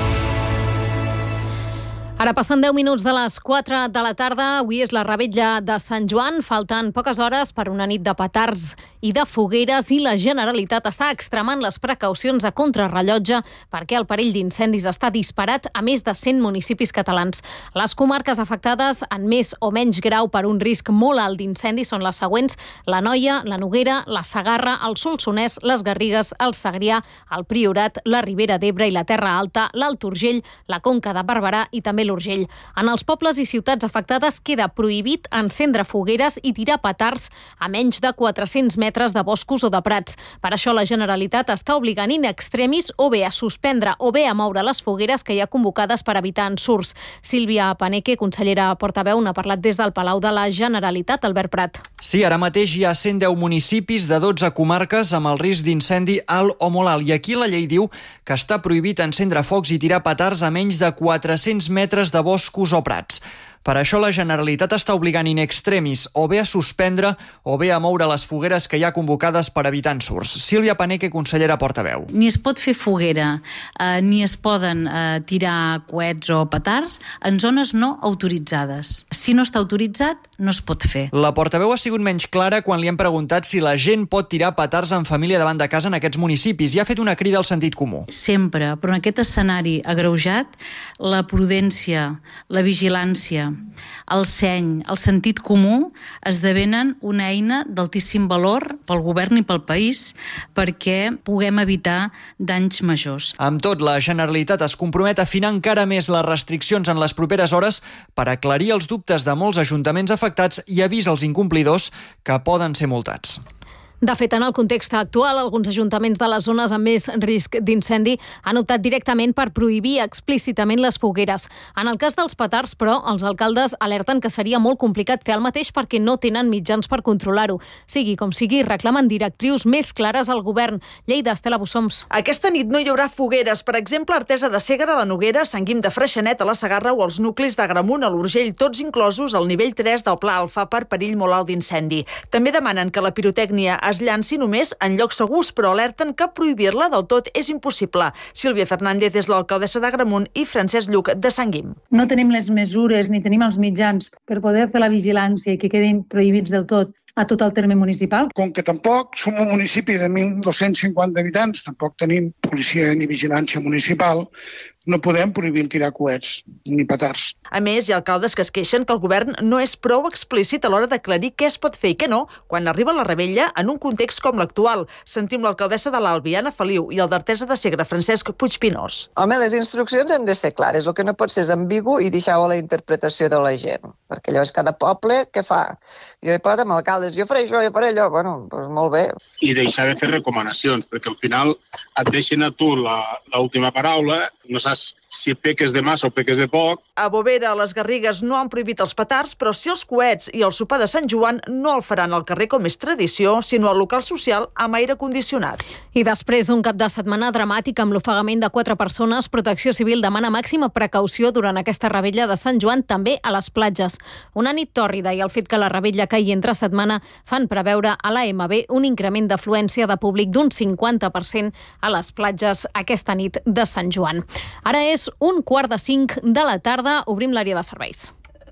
Ara passen deu minuts de les quatre de la tarda. Avui és la revetlla de Sant Joan. Falten poques hores per una nit de petards i de fogueres i la Generalitat està extremant les precaucions a contrarrellotge perquè el perill d'incendis està disparat a més de cent municipis catalans. Les comarques afectades en més o menys grau per un risc molt alt d'incendi són les següents: l'Anoia, la Noguera, la Segarra, el Solsonès, les Garrigues, el Segrià, el Priorat, la Ribera d'Ebre i la Terra Alta, l'Alt Urgell, la Conca de Barberà i també l'Urgell. En els pobles i ciutats afectades queda prohibit encendre fogueres i tirar petards a menys de quatre-cents metres de boscos o de prats. Per això la Generalitat està obligant in extremis o bé a suspendre o bé a moure les fogueres que hi ha convocades per evitar ensurts. Sílvia Paneque, consellera portaveu, n'ha parlat des del Palau de la Generalitat. Albert Prat. Sí, ara mateix hi ha cent deu municipis de dotze comarques amb el risc d'incendi alt o molt alt. I aquí la llei diu que està prohibit encendre focs i tirar petards a menys de quatre-cents metres de boscos o prats. Per això la Generalitat està obligant in extremis o bé a suspendre o bé a moure les fogueres que hi ha convocades per evitar ensurts. Sílvia Paneque, consellera portaveu. Ni es pot fer foguera, eh, ni es poden eh, tirar coets o petards en zones no autoritzades. Si no està autoritzat, no es pot fer. La portaveu ha sigut menys clara quan li hem preguntat si la gent pot tirar petards en família davant de casa en aquests municipis i ha fet una crida al sentit comú. Sempre, però en aquest escenari agreujat, la prudència, la vigilància, el seny, el sentit comú esdevenen una eina d'altíssim valor pel govern i pel país perquè puguem evitar danys majors. Amb tot, la Generalitat es compromet a afinar encara més les restriccions en les properes hores per aclarir els dubtes de molts ajuntaments afectats i avisa als incomplidors que poden ser multats. De fet, en el context actual, alguns ajuntaments de les zones amb més risc d'incendi han optat directament per prohibir explícitament les fogueres. En el cas dels petards, però, els alcaldes alerten que seria molt complicat fer el mateix perquè no tenen mitjans per controlar-ho. Sigui com sigui, reclamen directrius més clares al govern. Lleida, Estela Bussoms. Aquesta nit no hi haurà fogueres. Per exemple, Artesa de Segre, la Noguera, Sant Guim de Freixenet, a la Segarra o els nuclis d'Agramunt, a l'Urgell, tots inclosos al nivell tres del Pla Alfa per perill molt alt d'incendi. També demanen que la pirotècnia es llanci només en llocs segurs, però alerten que prohibir-la del tot és impossible. Sílvia Fernández és l'alcaldessa d'Agramunt i Francesc Lluc de Sant Guim. No tenim les mesures ni tenim els mitjans per poder fer la vigilància i que quedin prohibits del tot a tot el terme municipal. Com que tampoc som un municipi de mil dos-cents cinquanta habitants, tampoc tenim policia ni vigilància municipal, no podem prohibir tirar coets ni petards. A més, hi ha alcaldes que es queixen que el govern no és prou explícit a l'hora d'aclarir què es pot fer i què no quan arriba la revetlla en un context com l'actual. Sentim l'alcaldessa de l'Albi, Anna Feliu, i el d'Artesa de Segre, Francesc Puigpinós. Home, les instruccions han de ser clares. El que no pot ser és ambigu i deixar-ho a la interpretació de la gent. Perquè llavors cada poble, què fa? Jo he parlat amb alcaldes, jo faré això, jo faré allò. Bueno, doncs molt bé. I deixar de fer recomanacions, perquè al final et deixen a tu l'última paraula, no saps si peques de massa o peques de poc. A Bovera, a les Garrigues, no han prohibit els petards, però sí els coets i el sopar de Sant Joan no el faran al carrer com és tradició, sinó al local social amb aire condicionat. I després d'un cap de setmana dramàtic amb l'ofegament de quatre persones, Protecció Civil demana màxima precaució durant aquesta revetlla de Sant Joan, també a les platges. Una nit tòrrida i el fet que la revetlla caigui entre setmana fan preveure a l'A M B un increment d'afluència de públic d'un cinquanta per cent a les platges aquesta nit de Sant Joan. Ara és un quart de cinc de la tarda, obrim l'àrea de serveis.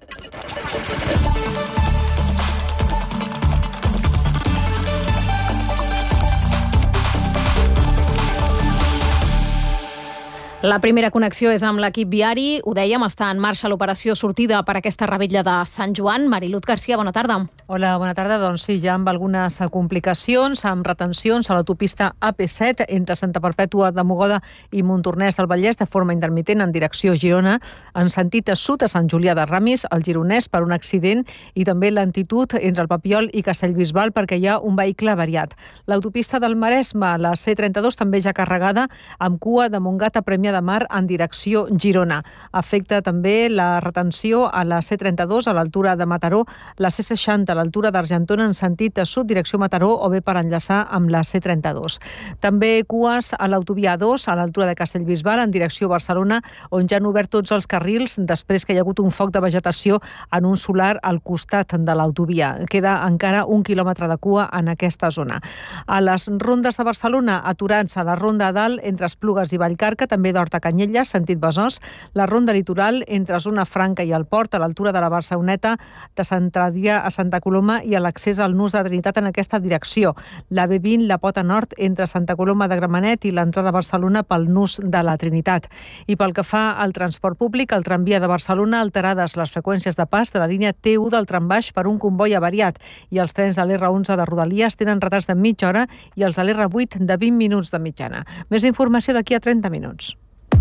La primera connexió és amb l'equip viari. Ho dèiem, està en marxa l'operació sortida per aquesta revetlla de Sant Joan. Marilut Garcia, bona tarda. Hola, bona tarda. Doncs sí, ja amb algunes complicacions, amb retencions a l'autopista A P set entre Santa Perpètua de Mogoda i Montornès del Vallès de forma intermitent en direcció Girona, en sentit sud a Sant Julià de Ramis, al Gironès per un accident i també lentitud entre el Papiol i Castellbisbal perquè hi ha un vehicle avariat. L'autopista del Maresme, la C trenta-dos, també ja carregada amb cua de Montgat a Premià de Mar en direcció Girona. Afecta també la retenció a la C trenta-dos a l'altura de Mataró, la C seixanta a l'altura d'Argentona en sentit sud direcció Mataró o bé per enllaçar amb la C trenta-dos. També cues a l'autovia A dos a l'altura de Castellbisbal en direcció Barcelona, on ja han obert tots els carrils després que hi ha hagut un foc de vegetació en un solar al costat de l'autovia. Queda encara un quilòmetre de cua en aquesta zona. A les rondes de Barcelona, aturats a la ronda dalt entre Esplugues i Vallcarca, també d'Horta Canyelles, sentit Besòs, la ronda litoral entre Zona Franca i el Port, a l'altura de la Barceloneta, de Sant Adrià a Santa Coloma i a l'accés al Nus de Trinitat en aquesta direcció. La B vint, la Pota Nord, entre Santa Coloma de Gramenet i l'entrada a Barcelona pel Nus de la Trinitat. I pel que fa al transport públic, el tramvia de Barcelona, alterades les freqüències de pas de la línia T u del trambaix per un comboi avariat, i els trens de l'R onze de Rodalies tenen retards de mitja hora i els de l'R vuit de vint minuts de mitjana. Més informació d'aquí a trenta minuts.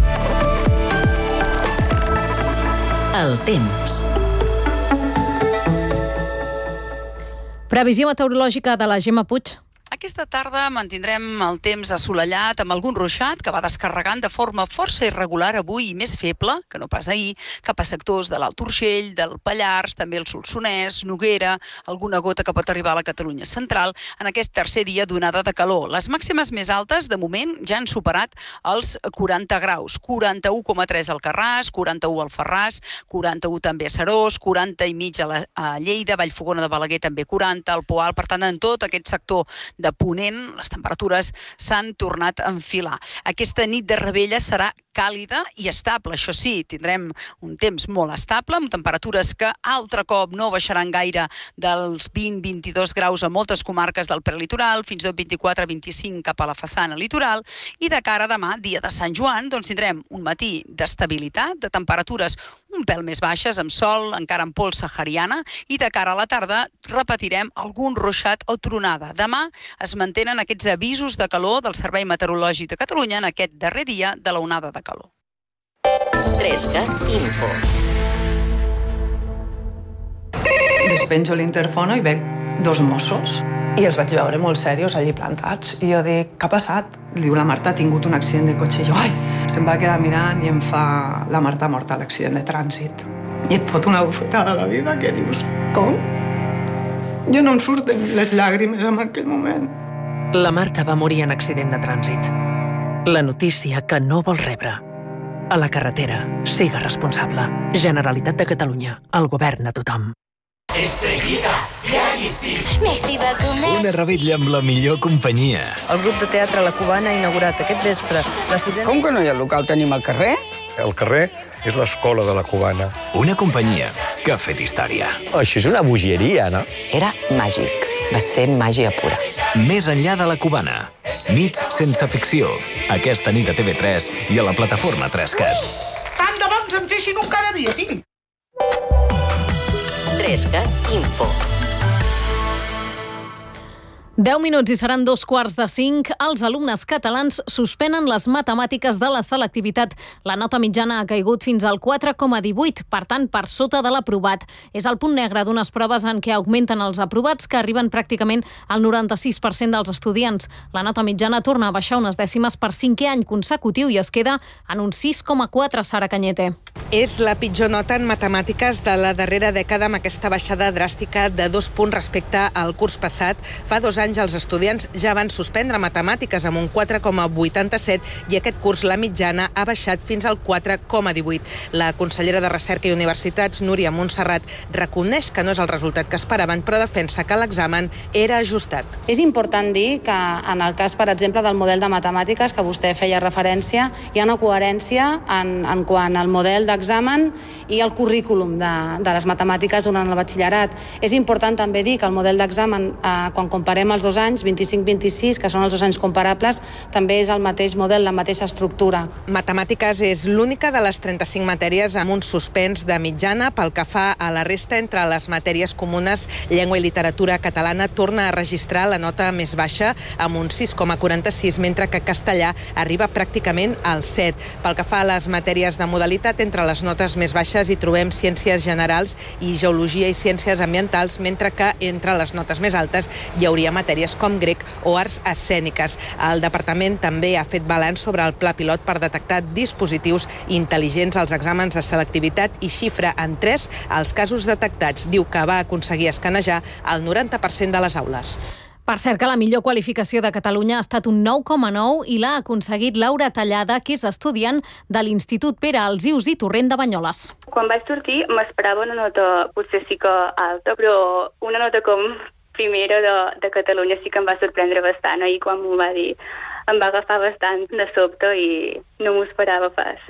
El temps. Previsió meteorològica de la Gemma Puig. Aquesta tarda mantindrem el temps assolellat amb algun ruixat que va descarregant de forma força irregular avui i més feble, que no pas ahir, cap a sectors de l'Alt Urgell, del Pallars, també el Solsonès, Noguera, alguna gota que pot arribar a la Catalunya central en aquest tercer dia d'onada de calor. Les màximes més altes, de moment, ja han superat els quaranta graus. quaranta-u coma tres al Carràs, quaranta-u al Ferràs, quaranta-u també a Serós, quaranta i mig a, la, a Lleida, Vallfogona de Balaguer també quaranta, al Poal. Per tant, en tot aquest sector de Ponent, les temperatures s'han tornat a enfilar. Aquesta nit de Rebella serà càlida i estable. Això sí, tindrem un temps molt estable, amb temperatures que altre cop no baixaran gaire dels vint a vint-i-dos graus a moltes comarques del prelitoral, fins i tot vint-i-quatre a vint-i-cinc cap a la façana litoral, i de cara a demà, dia de Sant Joan, doncs tindrem un matí d'estabilitat, de temperatures un pèl més baixes, amb sol, encara amb pols sahariana, i de cara a la tarda repetirem algun ruixat o tronada. Demà es mantenen aquests avisos de calor del Servei Meteorològic de Catalunya en aquest darrer dia de la onada de calor. tres G Info. Despenjo l'interfono i veig dos Mossos i els vaig veure molt serios allí plantats. I jo dic, què ha passat? Diu, la Marta ha tingut un accident de cotxe. I jo, ai, se'm va quedar mirant i em fa, la Marta ha mort a l'accident de trànsit. I et fot una bufetada a la vida que dius, com? Jo no em surten les llàgrimes en aquell moment. La Marta va morir en accident de trànsit. La notícia que no vols rebre. A la carretera, siga responsable. Generalitat de Catalunya, el govern de tothom. Estrellita, ja hi sí. Messi va comer. Una revetlla amb la millor companyia. El grup de teatre La Cubana ha inaugurat aquest vespre. President... Com que no hi ha local tenim al carrer? El carrer és l'escola de La Cubana. Una companyia que ha fet història. Això és una bogeria, no? Era màgic. Va ser màgia pura. Més enllà de La Cubana. Nits sense ficció. Aquesta nit a T V tres i a la plataforma tres cat. Tant de bons em feixin un cada dia, tinc. tres G Info. deu minuts i seran dos quarts de cinc. Els alumnes catalans suspenen les matemàtiques de la selectivitat. La nota mitjana ha caigut fins al quatre coma divuit, per tant, per sota de l'aprovat. És el punt negre d'unes proves en què augmenten els aprovats, que arriben pràcticament al noranta-sis per cent dels estudiants. La nota mitjana torna a baixar unes dècimes per cinquè any consecutiu i es queda en un sis coma quatre, Sara Cañete. És la pitjor nota en matemàtiques de la darrera dècada, amb aquesta baixada dràstica de dos punts respecte al curs passat. Fa dos anys els estudiants ja van suspendre matemàtiques amb un quatre coma vuitanta-set i aquest curs la mitjana ha baixat fins al quatre coma divuit. La consellera de Recerca i Universitats, Núria Montserrat, reconeix que no és el resultat que esperaven, però defensa que l'examen era ajustat. És important dir que en el cas, per exemple, del model de matemàtiques que vostè feia referència, hi ha una coherència en, en quant al model d'examen i el currículum de, de les matemàtiques durant el batxillerat. És important també dir que el model d'examen, eh, quan comparem els dos anys, vint-i-cinc vint-i-sis, que són els dos anys comparables, també és el mateix model, la mateixa estructura. Matemàtiques és l'única de les trenta-cinc matèries amb un suspens de mitjana. Pel que fa a la resta, entre les matèries comunes, llengua i literatura catalana torna a registrar la nota més baixa amb un sis coma quaranta-sis, mentre que castellà arriba pràcticament al set. Pel que fa a les matèries de modalitat, entre les notes més baixes hi trobem ciències generals i geologia i ciències ambientals, mentre que entre les notes més altes hi hauria matemàtiques matèries com grec o arts escèniques. El departament també ha fet balanç sobre el pla pilot per detectar dispositius intel·ligents als exàmens de selectivitat i xifra en tres els casos detectats. Diu que va aconseguir escanejar el noranta per cent de les aules. Per cert que la millor qualificació de Catalunya ha estat un nou coma nou i l'ha aconseguit Laura Tallada, que és estudiant de l'Institut Pere Alsius i Torrent de Banyoles. Quan vaig sortir m'esperava una nota potser sí que alta, però una nota com primera de, de Catalunya sí que em va sorprendre bastant. Ahir quan m'ho va dir em va agafar bastant de sobte i no m'ho esperava pas.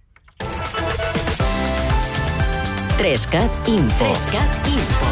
Trescat Info. Trescat Info.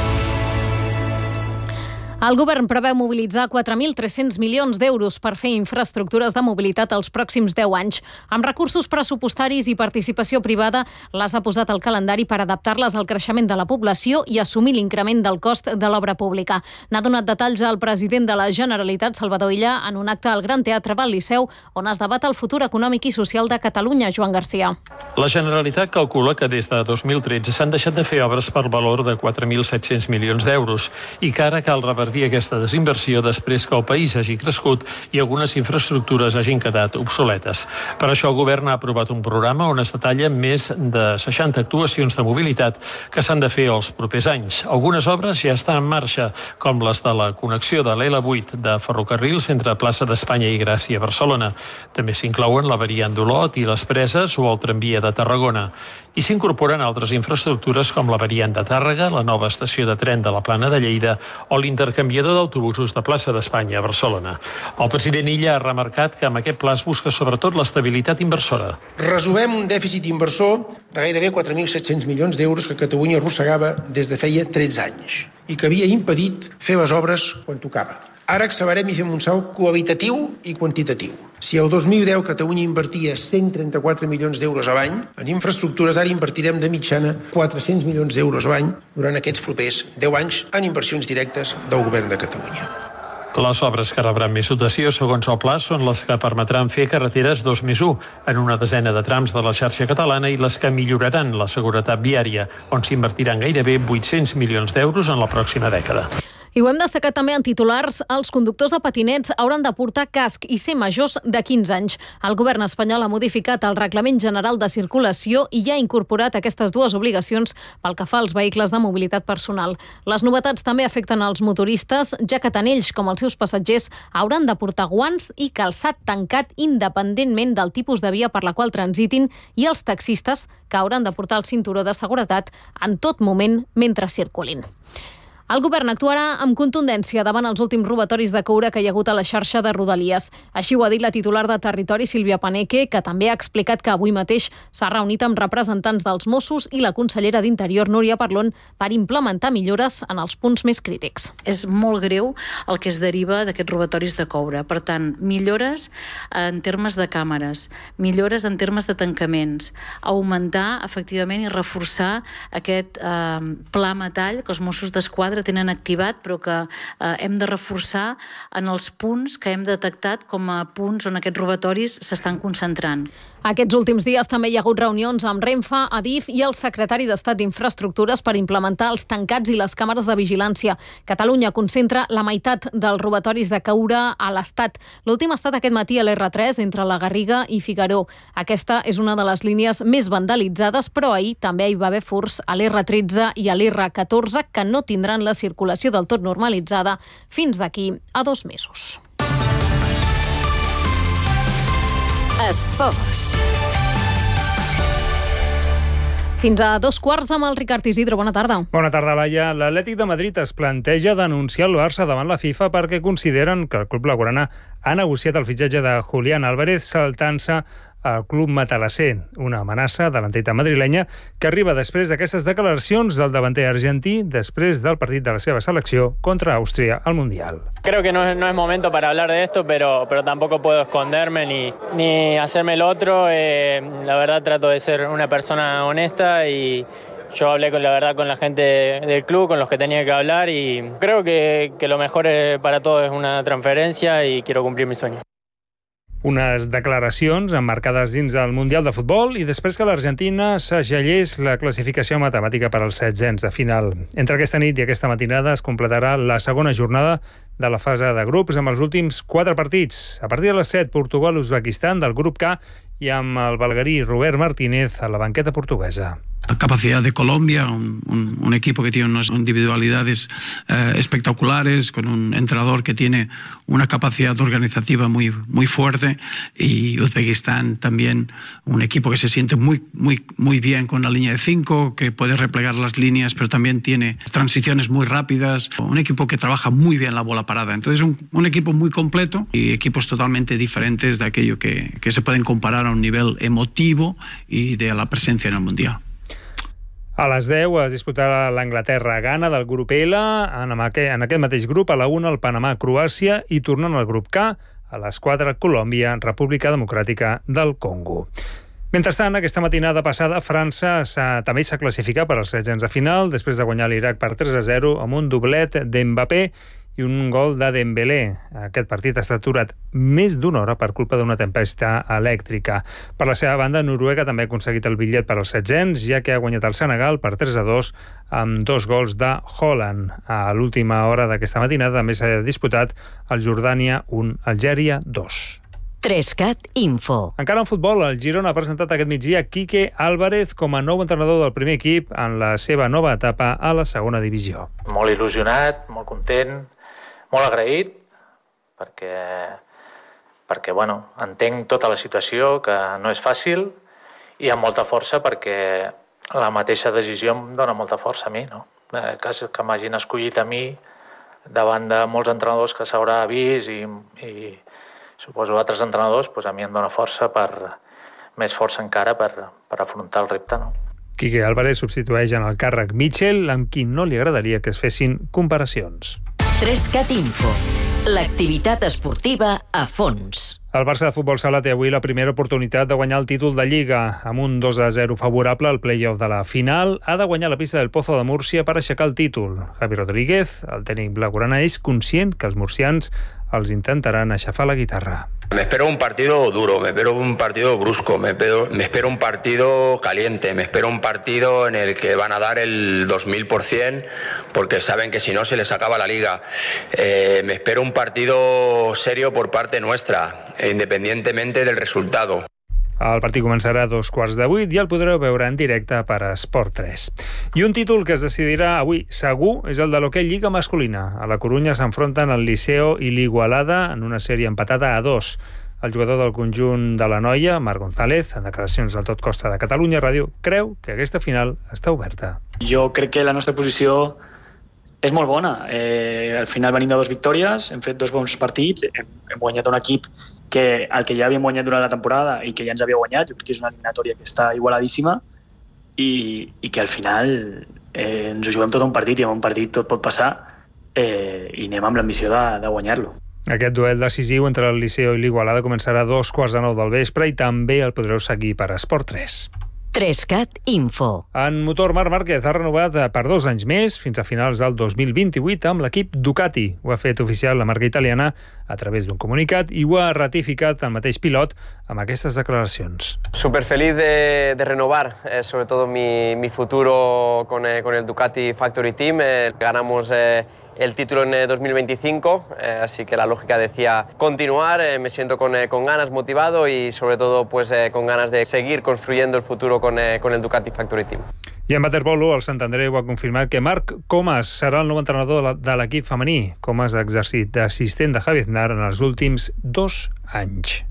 El govern preveu mobilitzar quatre mil tres-cents milions d'euros per fer infraestructures de mobilitat els pròxims deu anys. Amb recursos pressupostaris i participació privada, les ha posat al calendari per adaptar-les al creixement de la població i assumir l'increment del cost de l'obra pública. N'ha donat detalls al president de la Generalitat, Salvador Illa, en un acte al Gran Teatre del Liceu, on es debat el futur econòmic i social de Catalunya, Joan Garcia. La Generalitat calcula que des de dos mil tretze s'han deixat de fer obres per valor de quatre mil set-cents milions d'euros i que ara cal revertir aquesta desinversió després que el país hagi crescut i algunes infraestructures hagin quedat obsoletes. Per això el govern ha aprovat un programa on es detalla més de seixanta actuacions de mobilitat que s'han de fer els propers anys. Algunes obres ja estan en marxa, com les de la connexió de l'L vuit de ferrocarrils entre Plaça d'Espanya i Gràcia a Barcelona. També s'inclouen la variant d'Olot i les Preses o el tramvia de Tarragona. I s'incorporen altres infraestructures com la variant de Tàrrega, la nova estació de tren de la Plana de Lleida o l'intercanviador d'autobusos de Plaça d'Espanya a Barcelona. El president Illa ha remarcat que amb aquest pla es busca sobretot l'estabilitat inversora. Resolem un dèficit inversor de gairebé quatre mil set-cents milions d'euros que Catalunya arrossegava des de feia tretze anys i que havia impedit fer les obres quan tocava. Ara accelerem i fem un salt qualitatiu i quantitatiu. Si el dos mil deu Catalunya invertia cent trenta-quatre milions d'euros a l'any, en infraestructures ara invertirem de mitjana quatre-cents milions d'euros a l'any durant aquests propers deu anys en inversions directes del govern de Catalunya. Les obres que rebran més dotació, segons el pla, són les que permetran fer carreteres dos més u en una desena de trams de la xarxa catalana i les que milloraran la seguretat viària, on s'invertiran gairebé vuit-cents milions d'euros en la pròxima dècada. I ho hem destacat també en titulars, els conductors de patinets hauran de portar casc i ser majors de quinze anys. El govern espanyol ha modificat el Reglament General de Circulació i ja ha incorporat aquestes dues obligacions pel que fa als vehicles de mobilitat personal. Les novetats també afecten els motoristes, ja que tant ells com els seus passatgers hauran de portar guants i calçat tancat independentment del tipus de via per la qual transitin, i els taxistes, que hauran de portar el cinturó de seguretat en tot moment mentre circulin. El govern actuarà amb contundència davant els últims robatoris de coure que hi ha hagut a la xarxa de Rodalies. Així ho ha dit la titular de Territori, Sílvia Paneque, que també ha explicat que avui mateix s'ha reunit amb representants dels Mossos i la consellera d'Interior, Núria Parlon, per implementar millores en els punts més crítics. És molt greu el que es deriva d'aquests robatoris de coure. Per tant, millores en termes de càmeres, millores en termes de tancaments, augmentar efectivament i reforçar aquest eh, pla metall que els Mossos d'Esquadra tenen activat, però que eh, hem de reforçar en els punts que hem detectat com a punts on aquests robatoris s'estan concentrant. Aquests últims dies també hi ha hagut reunions amb Renfe, Adif i el secretari d'Estat d'Infraestructures per implementar els tancats i les càmeres de vigilància. Catalunya concentra la meitat dels robatoris de coure a l'Estat. L'últim ha estat aquest matí a l'R tres entre la Garriga i Figaró. Aquesta és una de les línies més vandalitzades, però ahir també hi va haver furts a l'R tretze i a l'R catorze que no tindran la circulació del tot normalitzada fins d'aquí a dos mesos. Esports. Fins a dos quarts amb el Ricard Isidro. Bona tarda. Bona tarda, Laia. L'Atlètic de Madrid es planteja denunciar el Barça davant la FIFA perquè consideren que el club blaugrana ha negociat el fitxatge de Julián Álvarez saltant-se al club matalasser, una amenaça de l'entita madrilenya que arriba després d'aquestes declaracions del davanter argentí després del partit de la seva selecció contra Àustria al Mundial. Creo que no es, no es momento para hablar de esto, pero, pero tampoco puedo esconderme ni, ni hacerme el otro. Eh, la verdad trato de ser una persona honesta y yo hablé con la verdad con la gente del club, con los que tenía que hablar y creo que, que lo mejor para todos es una transferencia y quiero cumplir mi sueño. Unes declaracions emmarcades dins del Mundial de Futbol i després que l'Argentina segellés la classificació matemàtica per als setzents de final. Entre aquesta nit i aquesta matinada es completarà la segona jornada de la fase de grups amb els últims quatre partits. A partir de les set, Portugal-Uzbekistan del grup K i amb el belgarí Robert Martínez a la banqueta portuguesa. La capacidad de Colombia, un, un, un equipo que tiene unas individualidades eh, espectaculares, con un entrenador que tiene una capacidad organizativa muy, muy fuerte, y Uzbekistán también un equipo que se siente muy, muy, muy bien con la línea de cinco, que puede replegar las líneas, pero también tiene transiciones muy rápidas, un equipo que trabaja muy bien la bola parada. Entonces un, un equipo muy completo y equipos totalmente diferentes de aquello que, que se pueden comparar a un nivel emotivo y de la presencia en el Mundial. A les deu es disputarà l'Anglaterra-Ghana del grup L, en aquest, en aquest mateix grup a la una el Panamà-Croàcia i tornant al grup K, a les quatre Colòmbia, República Democràtica del Congo. Mentrestant, aquesta matinada passada, França també s'ha classificat per als setzents de final, després de guanyar l'Iraq per tres a zero amb un doblet d'Mbappé i un gol de Dembélé. Aquest partit ha estat aturat més d'una hora per culpa d'una tempesta elèctrica. Per la seva banda, Noruega també ha aconseguit el bitllet per als setzents, ja que ha guanyat el Senegal per tres a dos amb dos gols de Haaland. A l'última hora d'aquesta matinada també s'ha disputat el Jordània un, Algèria dos. Trescat Info. Encara en futbol, el Girona ha presentat aquest migdia Quique Álvarez com a nou entrenador del primer equip en la seva nova etapa a la segona divisió. Molt il·lusionat, molt content, molt agraït, perquè, perquè bueno, entenc tota la situació, que no és fàcil, i amb molta força perquè la mateixa decisió em dona molta força a mi, no? Que, que m'hagin escollit a mi davant de molts entrenadors que s'haurà vist i, i suposo altres entrenadors, doncs a mi em dona força per, més força encara per, per afrontar el repte, no? Quique Álvarez substitueix en el càrrec Mitchell, amb qui no li agradaria que es fessin comparacions. Trescat Info. L'activitat esportiva a fons. El Barça de Futbol Sala té avui la primera oportunitat de guanyar el títol de Lliga. Amb un dos a zero favorable al play-off de la final, ha de guanyar la pista del Pozo de Múrcia per aixecar el títol. Javi Rodríguez, el tècnic blaugrana, és conscient que els murcians els intentaran aixafar la guitarra. Me espero un partido duro, me espero un partido brusco, me espero, me espero un partido caliente, me espero un partido en el que van a dar el dos mil por ciento porque saben que si no se les acaba la liga. Eh, me espero un partido serio por parte nuestra, independientemente del resultado. El partit començarà a dos quarts de vuit i el podreu veure en directe per a Esport tres. I un títol que es decidirà avui segur és el de l'hoquei Lliga masculina. A la Corunya s'enfronten el Liceo i l'Igualada en una sèrie empatada a dos. El jugador del conjunt de la Noia, Marc González, en declaracions del Tot Costa de Catalunya Ràdio, creu que aquesta final està oberta. Jo crec que la nostra posició és molt bona. Eh, al final venim de dues victòries, hem fet dos bons partits, hem, hem guanyat un equip que el que ja havíem guanyat durant la temporada i que ja ens havia guanyat. Jo crec que és una eliminatòria que està igualadíssima i, i que al final eh, ens ho juguem tot un partit i en un partit tot pot passar eh, i anem amb l'ambició de, de guanyar-lo. Aquest duel decisiu entre el Liceo i l'Igualada començarà a dos quarts de nou del vespre i també el podreu seguir per Esport tres. Trescat Info. En motor, Marc Márquez ha renovat per dos anys més, fins a finals del dos mil vint-i-vuit, amb l'equip Ducati. Ho ha fet oficial la marca italiana a través d'un comunicat i ho ha ratificat el mateix pilot amb aquestes declaracions. Súper feliz de, de renovar, eh, sobre todo mi, mi futuro con, eh, con el Ducati Factory Team. Eh, ganamos eh, el título en dos mil veinticinco, eh, así que la lógica decía continuar, eh, me siento con, eh, con ganas, motivado y sobre todo pues, eh, con ganas de seguir construyendo el futuro con, eh, con el Ducati Factory Team. I en waterpolo, el Sant Andreu ha confirmat que Marc Comas serà el nou entrenador de l'equip femení. Comas ha exercit d'assistent de Javi Aznar en els últims dos anys.